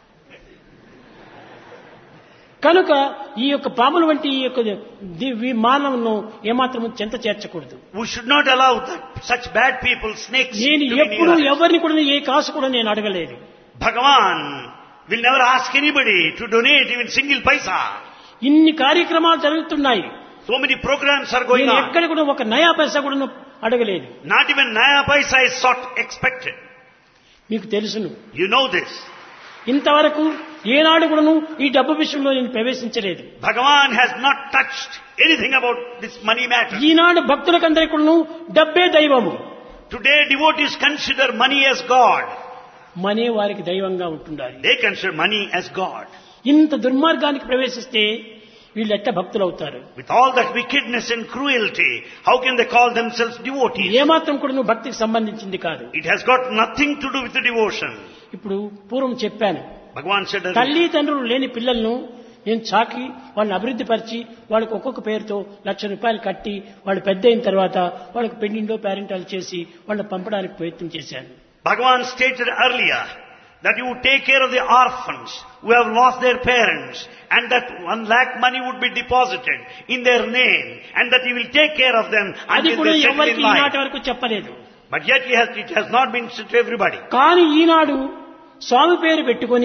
కనుక ఈ యొక్క పాముల వంటి ఈ యొక్క మానవును ఏమాత్రము చెంత చేర్చకూడదు. We should not allow such bad people, snakes, నేను to be ఎప్పుడు near us. ఎవరిని కూడా ఏ కాసు కూడా నేను అడగలేదు. Bhagavan will never ask anybody to donate even single paisa. ఇన్ని కార్యక్రమాలు జరుగుతున్నాయి. So many programs are going నేను on. ఎక్కడ కూడా ఒక నయా పైసా కూడా అడగలేదు. Not even naya paisa is sought, expected. మీకు తెలుసును. You know this. ఇంతవరకు ఏనాడు కూడాను ఈ డబ్బు విషయంలో నేను ప్రవేశించలేదు. Bhagavan has not touched anything about this money matter. ఈనాడు భక్తులకందరికీ కూడాను డబ్బే దైవము. Today devotees consider money as God. మనే వారికి దైవంగా ఉంటుండాలి. They consider money as God. ఇంత దుర్మార్గానికి ప్రవేశిస్తే వీళ్ళు ఎట్ట భక్తులు అవుతారు? With all that wickedness and cruelty, how can they call themselves devotees? ఏమాత్రం కూడా భక్తికి సంబంధించింది కాదు. It has got nothing to do with the devotion. ఇప్పుడు పూర్వం చెప్పాను, Bhagavan said earlier, తల్లిదండ్రులు లేని పిల్లలను నేను చాకి వాళ్ళని అభివృద్ధి పరిచి వాళ్ళకి ఒక్కొక్క పేరుతో ₹1,00,000 కట్టి వాళ్ళు పెద్ద అయిన తర్వాత వాళ్ళకి పెళ్లిండో పేరెంటాలు చేసి వాళ్ళని పంపడానికి ప్రయత్నం చేశాను. Bhagavan stated earlier that you would take care of the orphans who have lost their parents and that 1 lakh money would be deposited in their name and that he will take care of them అది until కూడా they settle ఎవరికి in life. ఈనాటి వరకు చెప్పలేదు. But yet it has not been said to everybody. కానీ ఈనాడు స్వామి పేరు పెట్టుకొని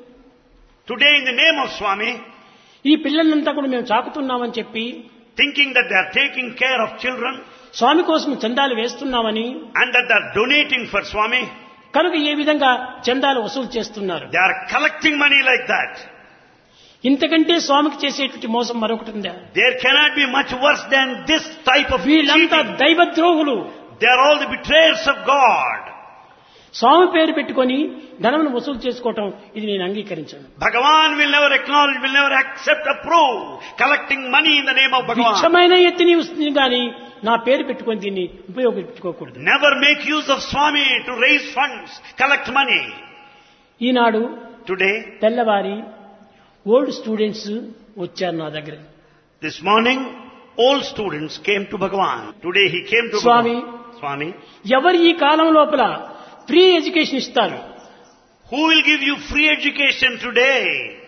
Today in the name of Swami, ఈ పిల్లలంతా కూడా మేము చాకుతున్నామని చెప్పి thinking that they are taking care of children స్వామి కోసం చందాలు వేస్తున్నామని and that they are donating for Swami, కనుక ఏ విధంగా చందాలు వసూలు చేస్తున్నారు. they are collecting money like that. ఇంతకంటే స్వామికి చేసేటువంటి మోసం మరొకటి ఉందా? There cannot be much worse than this type of వీళ్ళంతా cheating. దైవద్రోహులు. They are all the betrayers of God. స్వామి పేరు పెట్టుకొని ధనమును వసూలు చేసుకోవటం ఇది నేను అంగీకరించాను. Bhagavan will never acknowledge, will never accept, approve collecting money in the name of Bhagavan. భిక్షమైన ఎత్తిని వస్తుంది కానీ నా పేరు పెట్టుకొని దీన్ని ఉపయోగించుకోకూడదు. Never make use of Swami to raise funds, collect money. Eenadu Today, తెల్లవారి ఓల్డ్ స్టూడెంట్స్ వచ్చారు నా దగ్గర. this morning, old students came to Bhagavan. Today he came to Swami, Bhagavan. Swami, ఎవరు ఈ కాలం లోపల ఫ్రీ ఎడ్యుకేషన్ ఇస్తారు? who will give you free education today?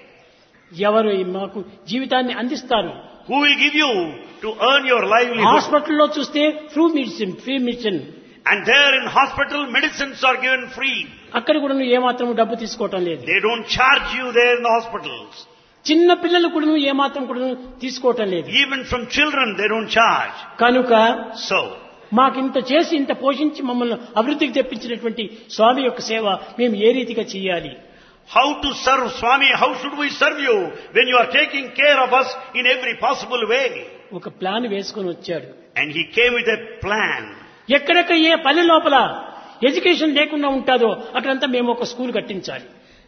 ఎవరు మాకు జీవితాన్ని అందిస్తారు? Who will give you to earn your livelihood? హాస్పిటల్లో చూస్తే free medicine. And there in hospital, medicines are given free. అక్కడ కూడా ఏమాత్రం డబ్బు తీసుకోవటం లేదు. They don't charge you there in the hospitals. చిన్న పిల్లలు కూడా ఏమాత్రం కూడా తీసుకోవటం లేదు. Even from children, they don't charge. కనుక So, మాకింత చేసి ఇంత పోషించి మమ్మల్ని అభివృద్ధికి తెప్పించినటువంటి స్వామి యొక్క సేవ మేము ఏ రీతిగా చేయాలి? how to serve Swami? How should we serve you when you are taking care of us in every possible way? ఒక ప్లాన్ వేసుకొని వచ్చాడు. And he came with a plan. ఎక్కడెక్కడ ఏ పల్లె లోపల ఎడ్యుకేషన్ లేకుండా ఉంటాదో అక్కడంతా మేము ఒక స్కూల్ కట్టించాలి.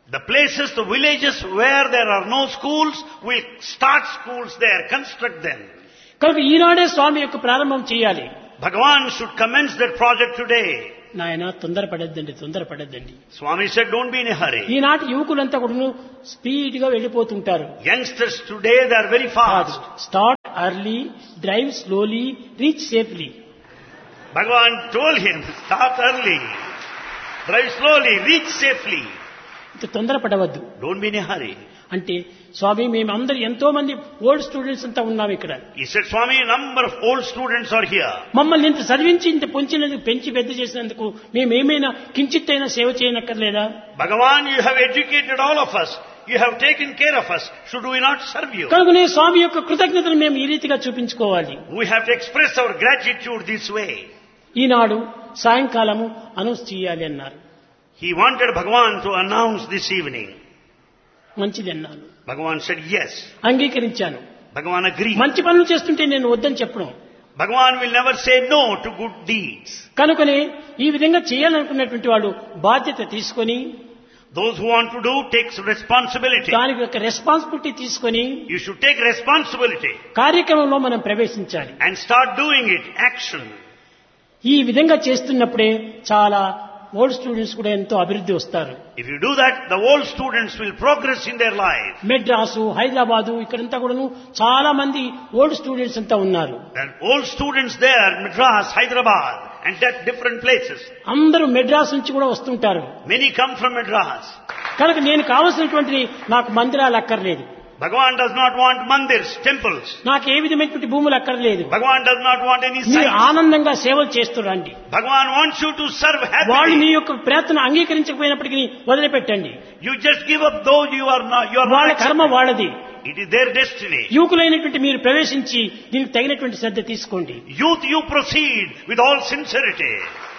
The places, the villages where there are no schools, will start schools there, construct them. కనుక ఈనాడే స్వామి యొక్క ప్రారంభం చేయాలి. Bhagavan should commence that project today. నాయన తొందరపడద్దండి. Swami said, don't be in a hurry. ఈనాటి యువకులంతా కూడా స్పీడ్ గా వెళ్ళిపోతుంటారు. Youngsters today, they are very fast. Start early, drive slowly, reach safely. Bhagavan told him, start early, drive slowly, reach safely. తొందరపడవద్దు. Don't be in a hurry. అంటే స్వామి మేమందరూ ఎంతో మంది old students అంతా ఉన్నాం ఇక్కడ. He said, Swami, a number of old students are here. మమ్మల్ని ఇంత చదివించి ఇంత పెంచి పెద్ద చేసినందుకు మేమేమైనా కించిత్తైనా సేవ చేయనక్కర్లేదా? Bhagavan, you have educated all of us. You have taken care of us. Should we not serve you? కనుకనే స్వామి యొక్క కృతజ్ఞతను మేము ఈ రీతిగా చూపించుకోవాలి. We have to express our gratitude this way. ఈనాడు సాయంకాలము అనౌన్స్ చేయాలి అన్నారు. He wanted Bhagavan to announce this evening. మంచిది అన్నాను. Bhagavan said yes. అంగీకరించాను. Bhagavan agreed. మంచి పనులు చేస్తుంటే నేను వద్దని చెప్పను. Bhagavan will never say no to good deeds. కనుకనే ఈ విధంగా చేయాలనుకున్నటువంటి వాడు బాధ్యత తీసుకొని, those who want to do takes responsibility. దానికి ఒక రెస్పాన్సిబిలిటీ తీసుకొని You should take responsibility కార్యక్రమంలో మనం ప్రవేశించాలి. and start doing it, action. ఈ విధంగా చేస్తున్నప్పుడే చాలా ఓల్డ్ స్టూడెంట్స్ కూడా ఎంతో అభివృద్ధి వస్తారు. If you do that, the old students will progress in their life. Madras, Hyderabad ఇక్కడంతా కూడాను చాలా మంది ఓల్డ్ స్టూడెంట్స్ అంతా ఉన్నారు. There are old students there, Madras, Hyderabad, and at different places. అందరూ మెడ్రాస్ నుంచి కూడా వస్తుంటారు. Many come from Madras. కనుక నేను కావాల్సినటువంటి నాకు మందిరాలు అక్కర్లేదు. Bhagavan does not want mandirs, temples. నాకు ఏ విధమైనటువంటి భూములు అక్కర్లేదు. Bhagavan does not want any మీరు sites. ఆనందంగా సేవలు చేస్తురండి. Bhagavan wants you to serve వాళ్ళు happily. మీ యొక్క ప్రయత్నం అంగీకరించకపోయినప్పటికీ వదిలిపెట్టండి. You just give up though you are not వాళ్ళ కర్మ accepted. వాళ్ళది. It is their destiny. యువకులైనటువంటి మీరు ప్రవేశించి దీనికి తగినటువంటి శ్రద్ధ తీసుకోండి. Youth, you proceed with all sincerity.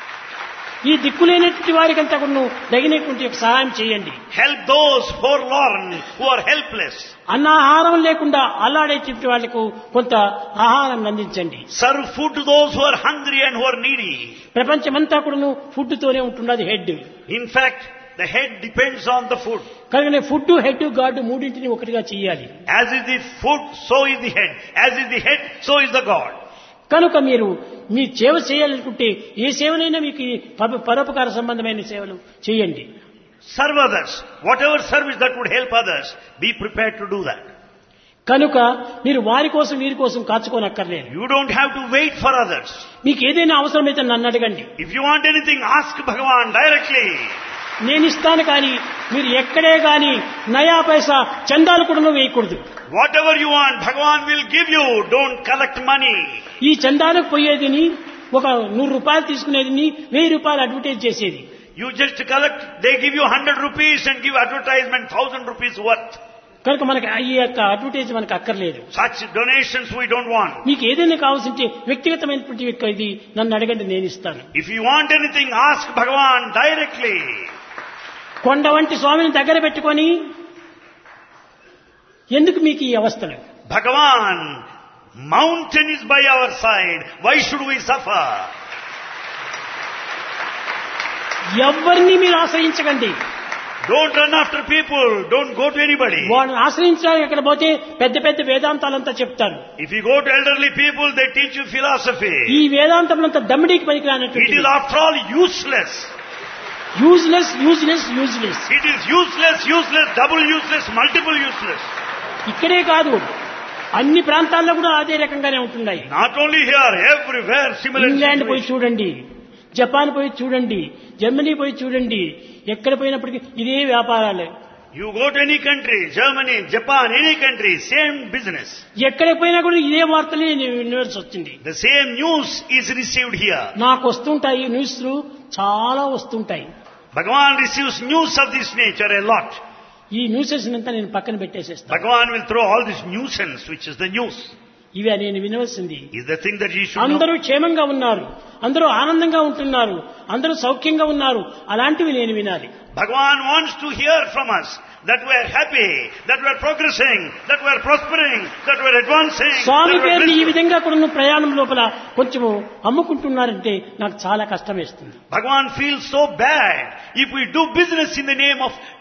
ఈ దిక్కులేనటువంటి వారికంతా కూడా తగినటువంటి సహాయం చేయండి. Help those forlorn who are helpless. అన్నాహారం లేకుండా అల్లాడేటువంటి వాళ్లకు కొంత ఆహారం అందించండి. Serve food to those who are hungry and who are needy. ప్రపంచమంతా కూడా ఫుడ్ తోనే ఉంటున్నది head. In fact, the head depends on the food. కనుక ఫుడ్, హెడ్, గాడ్ మూడింటిని ఒకటిగా చేయాలి. As is the food, so is the head. As is the head, so is the God. కనుక మీరు మీ సేవ చేయాలనుకుంటే ఏ సేవనైనా మీకు పరోపకార సంబంధమైన సేవలు చేయండి. Serve others. Whatever service that would help others, be prepared to do that. కనుక మీరు వారి కోసం వీరి కోసం కాచుకోనక్కర్లేదు. You don't have to wait for others. మీకు ఏదైనా అవసరమైతే నన్ను అడగండి. If you want anything, ask Bhagavan directly. నేను ఇస్తాను కానీ మీరు ఎక్కడే కానీ నయా పైసా చందాలు కూడా వేయకూడదు. Whatever you want, Bhagavan will give you. Don't collect money. ఈ చందాలకు పోయేదిని ఒక 100 రూపాయలు తీసుకునేదిని 1000 రూపాయలు అడ్వర్టైజ్ చేసేది. You just collect, they give you 100 rupees and give advertisement 1000 rupees worth. కనుక మనకి ఈ యొక్క అడ్వర్టైజ్ మనకు అక్కర్లేదు. Such donations we don't want. మీకు ఏదైనా కావాల్సింటే వ్యక్తిగతమైనటువంటి ఇది నన్ను అడగండి, నేను ఇస్తాను. If you want anything, ask Bhagavan directly. కొండ వంటి స్వామిని దగ్గర పెట్టుకొని ఎందుకు మీకు ఈ అవస్థలు? Bhagavan, mountain is by our side. Why should we suffer? ఎవరిని మీరు ఆశ్రయించకండి. Don't run after people. Don't go to anybody. వాళ్ళని ఆశ్రయించడానికి ఎక్కడ పోతే పెద్ద పెద్ద వేదాంతాలంతా చెప్తారు. If you go to elderly people, they teach you philosophy. ఈ వేదాంతములంతా దమ్మిడికి It పనికిరానటువంటి is after all useless. Useless useless useless. It is useless, useless, double useless, multiple useless. ఇక్కడే కాదు, అన్ని ప్రాంతాల్లో కూడా అదే రకంగానే ఉంటున్నాయి. Not only here, everywhere similar England పోయి situation. చూడండి, జపాన్ పోయి చూడండి, జర్మనీ పోయి చూడండి, ఎక్కడ పోయినప్పటికీ ఇదే వ్యాపారాలే. You go to any country, Germany, Japan, any country, same business. ఎక్కడ పోయినా కూడా ఇదే వార్తలే వినవలసి వచ్చింది. The same news is received here. నాకు వస్తుంటాయి న్యూస్లు, చాలా వస్తుంటాయి. Bhagavan receives news of this nature a lot. ఈ న్యూసెస్ అంతా నేను పక్కన పెట్టేసేస్తాను. Bhagavan will throw all this nuisance, which is the news. ఇవి నేను వినవలసింది. Is the thing that he should అందరూ know. క్షేమంగా ఉన్నారు, అందరూ ఆనందంగా ఉంటున్నారు, అందరూ సౌఖ్యంగా ఉన్నారు, అలాంటివి నేను వినాలి. Bhagavan wants to hear from us that we are happy, that we are progressing, that we are prospering, that we are advancing. Swamy that we are పేరుని ఈ blissful. విధంగా కూడా ప్రయాణం లోపల కొంచెము అమ్ముకుంటున్నారంటే నాకు చాలా కష్టం వేస్తుంది. Bhagavan feels so bad if we do business in the name of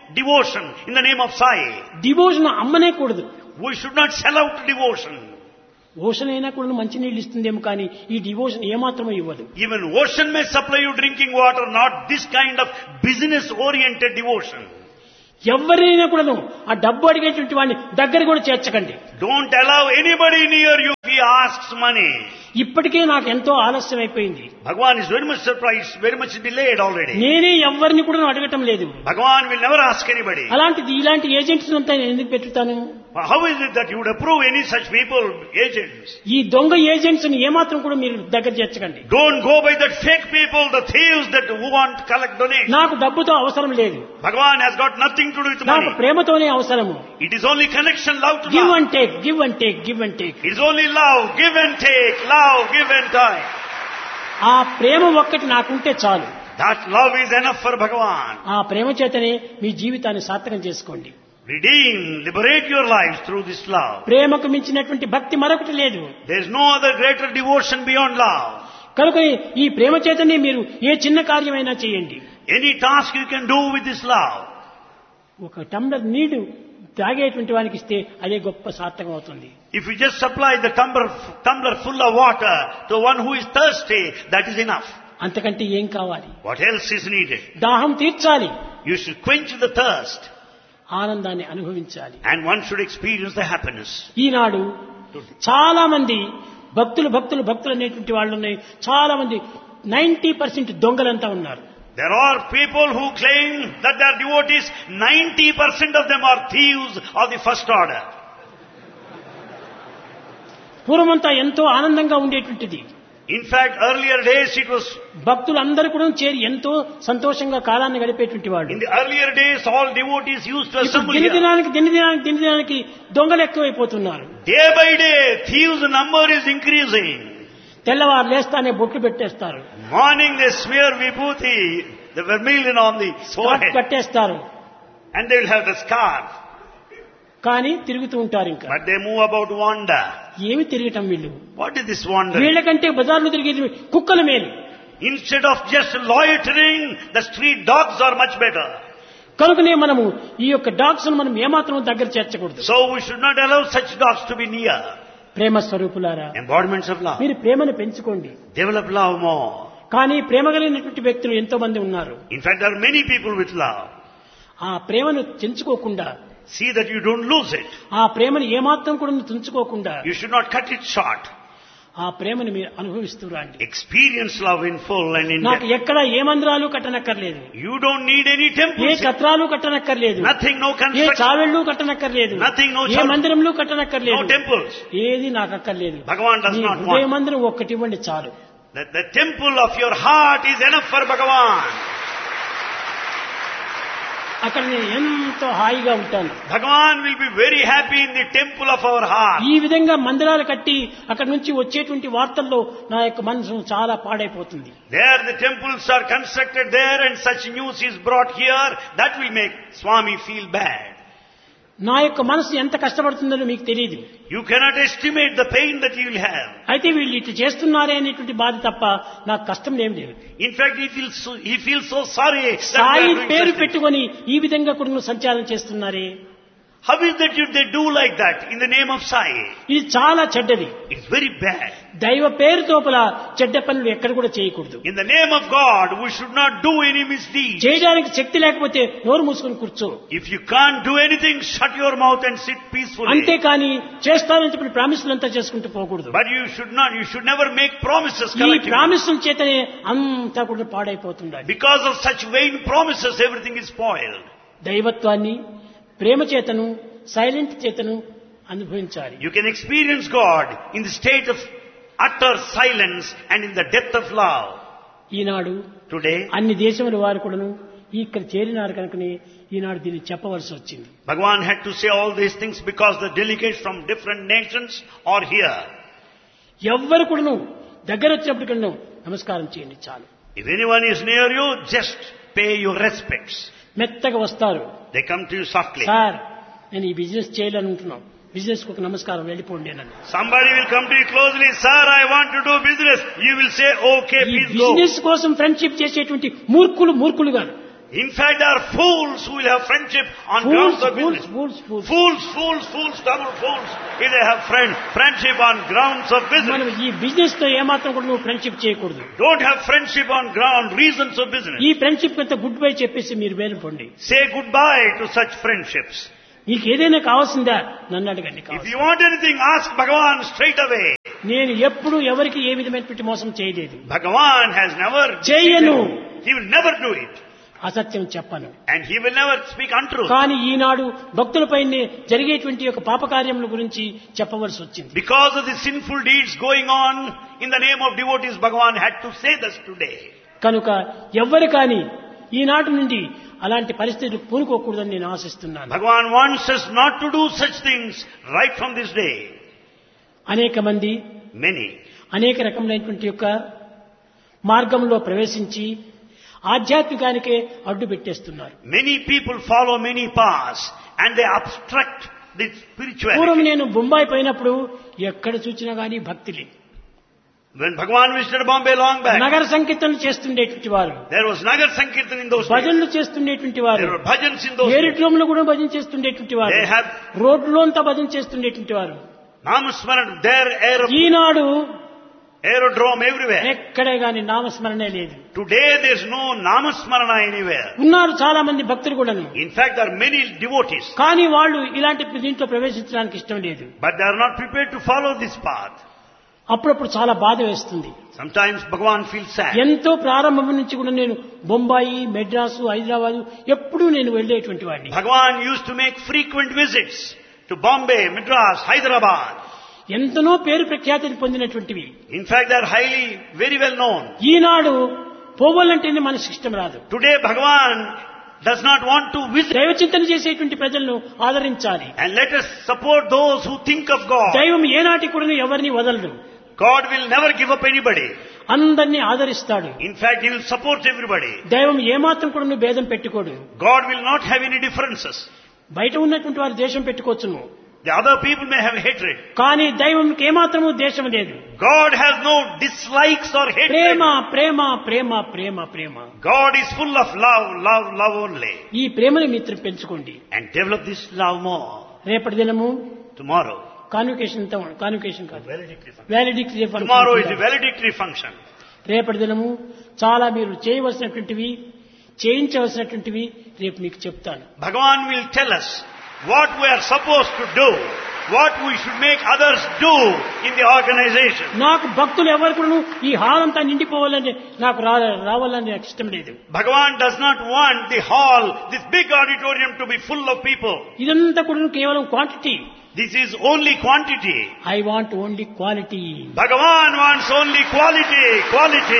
devotion in the name of Sai. Devotion అమ్మనే కూడదు. We should not sell out devotion. Ocean అయినా కూడా మంచి నీళ్ళు ఇస్తుందేమో కానీ ఈ డివోషన్ ఏమాత్రమూ ఇవ్వదు. Even ocean may supply you drinking water, not this kind of business-oriented devotion. ఎవరైనా కూడాను ఆ డబ్బు అడిగేటువంటి వాడిని దగ్గర కూడా చేర్చకండి. Don't allow anybody near you if he asks money. ఇప్పటికే నాకు ఎంతో ఆలస్యం అయిపోయింది. Bhagavan is very much surprised, very much delayed already. నేనే ఎవరిని కూడా అడగటం లేదు. Bhagavan will never ask anybody. అలాంటిది ఇలాంటి ఏజెంట్స్ అంతా నేను ఎందుకు పెట్టుతాను? How is it that you would approve any such people, agents? ఈ దొంగ ఏజెంట్స్ ని ఏమాత్రం కూడా మీరు దగ్గర చేర్చకండి. Don't go by that fake people, the thieves that who want to collect donations. నాకు డబ్బుతో అవసరం లేదు. Bhagavan has got nothing to do with నాకు money. ప్రేమతోనే అవసరము. It is only connection, love to give love. And take, give and take, give and take. It is only love, give and take, love, give and take. ఆ ప్రేమ ఒక్కటి నాకుంటే చాలు. That love is enough for Bhagavan. ఆ ప్రేమ చేతనే మీ జీవితాన్ని సార్థకం చేసుకోండి. Redeem, liberate your lives through this love. ప్రేమకు మించినటువంటి భక్తి మరొకటి లేదు. There is no other greater devotion beyond love. కనుక ఈ ప్రేమ చేతనే మీరు ఏ చిన్న కార్యమైనా చేయండి. Any task you can do with this love. ఒక టంబ్లర్ నీళ్లు తాగేటువంటి వానికి ఇస్తే అదే గొప్ప సార్థకం అవుతుంది. If you just supply the tumbler full of water to one who is thirsty, that is enough. అంతకంటే ఏం కావాలి? What else is needed? దాహం తీర్చాలి, You should quench the thirst, ఆనందాన్ని అనుభవించాలి. and one should experience the happiness. ఈనాడు చాలా మంది భక్తులు అనేటువంటి వాళ్ళు ఉన్నాయి. చాలా మంది 90% దొంగలంతా ఉన్నారు. There are people who claim that they are devotees. 90% of them are thieves of the first order. పూర్వమంతా ఎంతో ఆనందంగా ఉండేటువంటిది. In fact, earlier days it was, భక్తులందరూ కూడా చేరి ఎంతో సంతోషంగా కాలాన్ని గడిపేటువంటి వాళ్ళు. in the earlier days all devotees used to assemble here. దినదినానికి దొంగలు ఎక్కువైపోతున్నారు. Day by day, thieves' number is increasing. తెల్లవారు లేస్తానే బొట్లు పెట్టేస్తారు, Morning they smear vibhuti, the vermilion on the forehead, కట్టేస్తారు, and they will have the scarf. కానీ తిరుగుతూ ఉంటారు. ఇంకా But they move about wander. ఏమి తిరగటం వీళ్ళు? What is this wandering? వీళ్ళకంటే బజార్లు తిరిగేది కుక్కల మేలు. Instead of just loitering, the street dogs are much better. కనుకనే మనము ఈ యొక్క డాగ్స్ మనం ఏమాత్రం దగ్గర చేర్చకూడదు. So we should not allow such dogs to be near. ప్రేమ స్వరూపులారా, Embodiments of love. మీరు ప్రేమను పెంచుకోండి. Develop love more. కానీ ప్రేమ కలిగినటువంటి వ్యక్తులు ఎంతో మంది ఉన్నారు. In fact, there are many people with love. ఆ ప్రేమను తెంచుకోకుండా, See that you don't lose it. ఆ ప్రేమను ఏమాత్రం కూడా తుంచుకోకుండా You should not cut it short. ఆ ప్రేమను మీరు అనుభవిస్తూ రండి. Experience love in full and in నాకు depth. ఎక్కడ ఏ మందిరాలు కట్టనక్కర్లేదు, You don't need any A temples. కత్రాలు కట్టనక్కర్లేదు, Nothing, no A construction. చావెళ్ళు కట్టనక్కర్లేదు, Nothing, no A church. మందిరంలో కట్టనక్కర్లేదు, No temples. ఏది నాకు అక్కర్లేదు. Bhagavan does మీ not హృదయ want. మందిరం ఒక్కటి ఇవ్వండి చాలు. The temple of your heart is enough for Bhagavan. అక్కడ నేను ఎంతో హాయిగా ఉంటాను. Bhagavan will be very happy in the temple of our heart. ఈ విధంగా మందిరాలు కట్టి అక్కడి నుంచి వచ్చేటువంటి వార్తల్లో నా యొక్క మనసు చాలా పాడైపోతుంది. There the temples are constructed there and such news is brought here. That will make Swami feel bad. నా యొక్క మనసు ఎంత కష్టపడుతుందో మీకు తెలియదు. You cannot estimate the pain that you will have. అయితే వీళ్ళు ఇటు చేస్తున్నారే అనేటువంటి బాధ తప్ప నాకు కష్టం ఏం లేదు. In fact, he feels so sorry that they Sai are doing పేరు such things. పెట్టుకొని ఈ విధంగా కూడా సంచారం చేస్తున్నారే. How is that they do like that in the name of Sai? ఇది చాలా చెడ్డది. It's very bad. దైవ పేరు తోపల చెడ్డ పనులు ఎక్కడ కూడా చేయకూడదు. In the name of God, we should not do any misdeeds. చేయడానికి శక్తి లేకపోతే నోరు మూసుకొని కూర్చో. If you can't do anything, shut your mouth and sit peacefully. అంతేకాని చేస్తానని చెప్పి ప్రామిసులంతా చేసుకుంటూ పోకూడదు. But you should never make promises ఈ collectively. ప్రామిసుల చేతనే అంతా కూడా పాడైపోతుండాలి. Because of such vain promises, everything is spoiled. దైవత్వాన్ని ప్రేమ చేతను సైలెంట్ చేతను అనుభవించాలి. You can experience God in the state of utter silence and in the depth of love. Eenadu Today, అన్ని దేశముల వారు కూడాను ఇక్కడ చేరినారు కనుకనే ఈనాడు దీన్ని చెప్పవలసి వచ్చింది. Bhagavan had to say all these things because the delegates from different nations are here. ఎవ్వరు కూడాను దగ్గర వచ్చినప్పటికీ నమస్కారం చేయండి చాలు. If anyone is near you, just pay your respects. మెత్తగా వస్తారు. They come to you softly. Sir నేను ఈ బిజినెస్ చేయాలనుకుంటున్నాను, బిజినెస్ కు ఒక నమస్కారం వెళ్ళిపోండి అని. Somebody will come to you closely, sir, I want to do business. You will say, okay, ఈ please go. బిజినెస్ కోసం ఫ్రెండ్షిప్ చేసేటువంటి మూర్ఖులు కాదు. In fact, there are fools who will have friendship on grounds of business. Fools, double fools. If they have friendship on grounds of business. మనం ఈ business తో ఏమాత్రం కూడా నువ్వు ఫ్రెండ్షిప్ చేయకూడదు. Don't have friendship on reasons of business. ఈ friendship అంతా good bye చెప్పేసి మీరు వెళ్ళిపోండి. Say goodbye to such friendships. మీకు ఏదైనా కావాల్సిందా నన్ను అడగండి. If you want anything, ask Bhagavan straight away. నేను ఎప్పుడు ఎవరికి ఏ విధమైనటువంటి మోసం చేయలేదు. Bhagavan has never చేయను. He will never do it. అసత్యం చెప్పను. And he will never speak untruth. కానీ ఈనాడు భక్తులపై జరిగేటువంటి యొక్క పాపకార్యముల గురించి చెప్పవలసి వచ్చింది. Because of the sinful deeds going on in the name of devotees, Bhagavan had to say this today. కనుక ఎవ్వరు కానీ ఈనాటి నుండి అలాంటి పరిస్థితులు పూనుకోకూడదని నేను ఆశిస్తున్నాను. Bhagavan wants us not to do such things right from this day. అనేక మంది అనేక రకమైనటువంటి యొక్క మార్గంలో ప్రవేశించి ఆధ్యాత్మికానికే అడ్డు పెట్టేస్తున్నారు. Many people follow many paths and they obstruct the spirituality. పూర్వం నేను బొంబాయి పోయినప్పుడు ఎక్కడ చూసినా గానీ భక్తులే. When Bhagavan visited Bombay long back, నగర సంకీర్తనలు చేస్తుండేటువంటి వారు. There was Nagar Sankirtan in those days. భజనలు చేస్తుండేటువంటి వారు. There were bhajans in those days. ఏరిట్లోంలో కూడా భజన చేస్తుండేటువంటి వారు. They have రోడ్లో అంతా భజన చేస్తుండేటువంటి వారు. నామస్మరణ there ఈనాడు aerodrome everywhere. ఎక్కడే గాని నామస్మరణే లేదు. Today there is no namasmarana anywhere. ఉన్నారు చాలా మంది భక్తులు కూడాను. In fact, there are many devotees. కానీ వాళ్ళు ఇలాంటి దీంట్లో ప్రవేశించడానికి ఇష్టం లేదు. But they are not prepared to follow this path. అప్పుడప్పుడు చాలా బాధ వేస్తుంది. Sometimes Bhagavan feels sad. ఎంతో ప్రారంభం నుంచి కూడా నేను బొంబాయి, మెడ్రాసు, హైదరాబాద్ ఎప్పుడూ నేను వెళ్ళేటువంటి వాడిని. Bhagavan used to make frequent visits to Bombay, Madras, Hyderabad. ఎంతనో పేరు ప్రఖ్యాతిని పొందినటువంటివి. In fact, they are highly, very well known. ఈనాడు పోవాలంటేనే మనసు ఇష్టం రాదు. Today Bhagavan does not want to visit. దైవ చింతన చేసేటువంటి ప్రజలను ఆదరించాలి. And let us support those who think of God. దైవం ఏనాటి కూడా ఎవరిని వదలడు. God will never give up anybody. అందరినీ ఆదరిస్తాడు. In fact, He will support everybody. దైవం ఏమాత్రం కూడా భేదం పెట్టుకోడు. God will not have any differences. బయట ఉన్నటువంటి వారు దేశం పెట్టుకోవచ్చును. The other people may have hatred. కానీ దైవంకి ఏమాత్రము దేశం లేదు. God has no dislikes or hatred. Prema Prema Prema Prema Prema. God is full of love only. ఈ ప్రేమని మిత్రం పెంచుకోండి. And develop this love more. రేపటి దినము Tomorrow. కాన్వకేషన్ కాదు. వాలిడిక్టరీ function. Tomorrow is a valedictory function. రేపటి దినము చాలా మీరు చేయవలసినటువంటివి, చేయించవలసినటువంటివి రేపు మీకు చెప్తాను. Bhagavan will tell us what we are supposed to do, what we should make others do in the organization. నాకు భక్తులు ఎవరు కూడా ఈ హాల్ అంతా నిండిపోవాలని నాకు రావాలని నాకు ఇష్టం లేదు. Bhagavan does not want the hall, this big auditorium to be full of people. ఇదంతా కూడా కేవలం quantity. This is only quantity. I want only quality. Bhagavan wants only quality.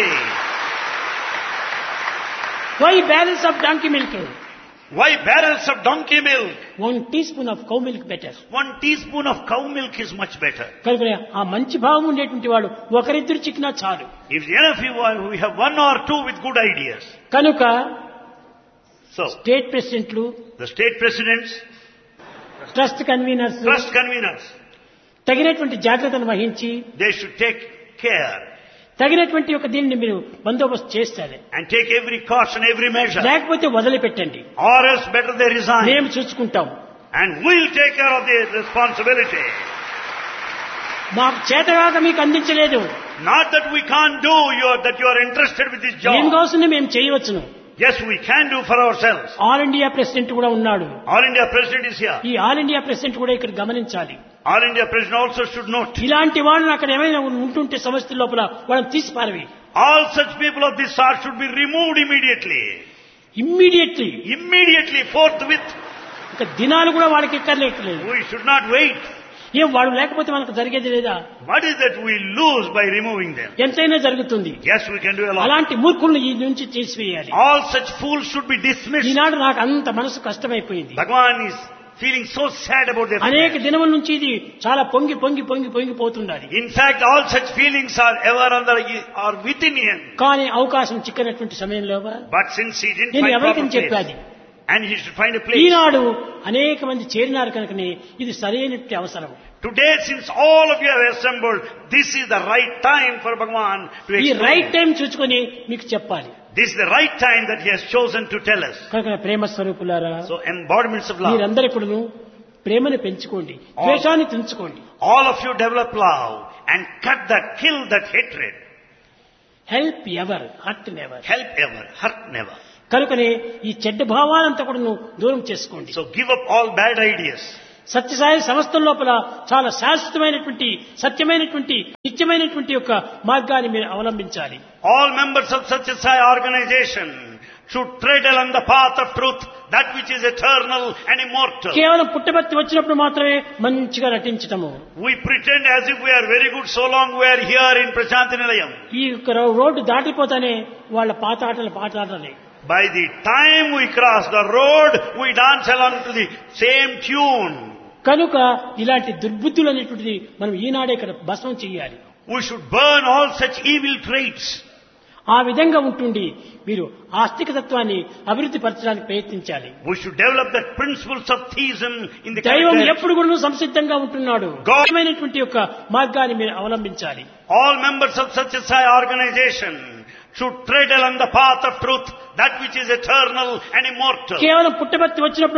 Why barrels of donkey milk? Why barrels of donkey milk? 1 teaspoon of cow milk better. 1 teaspoon of cow milk is much better. కనుక ఆ మంచి భావం ఉండేటువంటి వాడు ఒకరిద్దరు చిక్కినా చాలు. If enough we have one or two with good ideas. కనుక So state ప్రెసిడెంట్లు, the state presidents, trust conveners తగినటువంటి జాగ్రత్తను వహించి they should take care. తగినటువంటి ఒక దీన్ని మీరు బందోబస్తు చేస్తారు. And take every caution, every measure. లేకపోతే వదిలిపెట్టండి. Or else better they resign. మేము చూసుకుంటాం. And we'll take care of the responsibility. మాకు చేతగాక మీకు అందించలేదు. Not that we can't do, that you are interested with this job. ఏం కావాల్సింది మేము చేయవచ్చును. Yes, we can do for ourselves. All India president కూడా ఉన్నాడు. All India President is here. ఈ ఆల్ ఇండియా ప్రెసిడెంట్ కూడా ఇక్కడ గమనించాలి. All India President also should note. ఇలాంటి వాళ్ళని అక్కడ ఏమైనా ఉంటుంటే సమస్య లోపల వాళ్ళని తీసి పారవి. All such people of this sort should be removed immediately. Immediately, forthwith. ఇక దినాలు కూడా వాళ్ళకి ఎక్కర్లేదు. We should not wait. ఏం వాడు లేకపోతే మనకు జరిగేది లేదా? What is that we lose by removing them? ఎంతైనా జరుగుతుంది. Yes, we can do a lot. అలాంటి మూర్ఖులను ఈ నుంచి తీసివేయాలి. All such fools should be dismissed. ఈనాడు నాకు అంత మనసు కష్టమైపోయింది. Bhagavan is feeling so sad about their అనేక దినముల నుంచి ఇది చాలా పొంగిపోతున్నది. In fact, all such feelings are ever or within him. కానీ అవకాశం చిక్కనటువంటి సమయంలో But since he didn't నేను find ఎవరికి proper చెప్పాలి. place, and he should find a place. ఈనాడు అనేక మంది చేరినారు కనుకనే ఇది సరైనటువంటి అవసరం. Today, since all of you have assembled, this is the right time for Bhagavan to ఈ explain. రైట్ టైం చూసుకొని మీకు చెప్పాలి. This is the right time that He has chosen to tell us. కనుక ప్రేమ స్వరూపులారా, So, embodiments of love. మీరందరూ కూడాను ప్రేమను పెంచుకోండి, ద్వేషాన్ని తెంచుకోండి. All of you develop love and cut that, kill that hatred. Help ever, hurt never. Help ever, hurt never. కనుకనే ఈ చెడ్డ భావాలంతా కూడాను దూరం చేసుకోండి. So give up all bad ideas. Sathya Sai సంస్థల లోపల చాలా శాశ్వతమైనటువంటి, సత్యమైనటువంటి, నిత్యమైనటువంటి యొక్క మార్గాన్ని మీరు అవలంబించాలి. All members of Satya Sai organization should tread along the path of truth, that which is eternal and immortal. కేవలం పుట్టబర్తి వచ్చినప్పుడు మాత్రమే మంచిగా నటించటము. We pretend as if we are very good so long we are here in Prashanti Nilayam. ఈ road దాటిపోతానే వాళ్ళ పాత ఆటలు పాటలే. By the time we cross the road, we dance along to the same tune. కనుక ఇలాంటి దుర్బుద్ధులు అనేటువంటిది మనం ఈనాడే ఇక్కడ భస్మం చెయ్యాలి. We should burn all such evil traits. ఆ విధంగా ఉంటుండి మీరు ఆస్తిక తత్వాన్ని అభివృద్ధి పరచడానికి ప్రయత్నించాలి. We should develop the principles of theism in the దైవం character. ఎప్పుడు కూడా సంసిద్ధంగా ఉంటున్నాడు. గౌరవమైనటువంటి యొక్క మార్గాన్ని మీరు అవలంబించాలి. All members of Satya Sai organization should tread along the path of truth, that which is eternal and immortal. కేవలం పుట్టబర్తి వచ్చినప్పుడు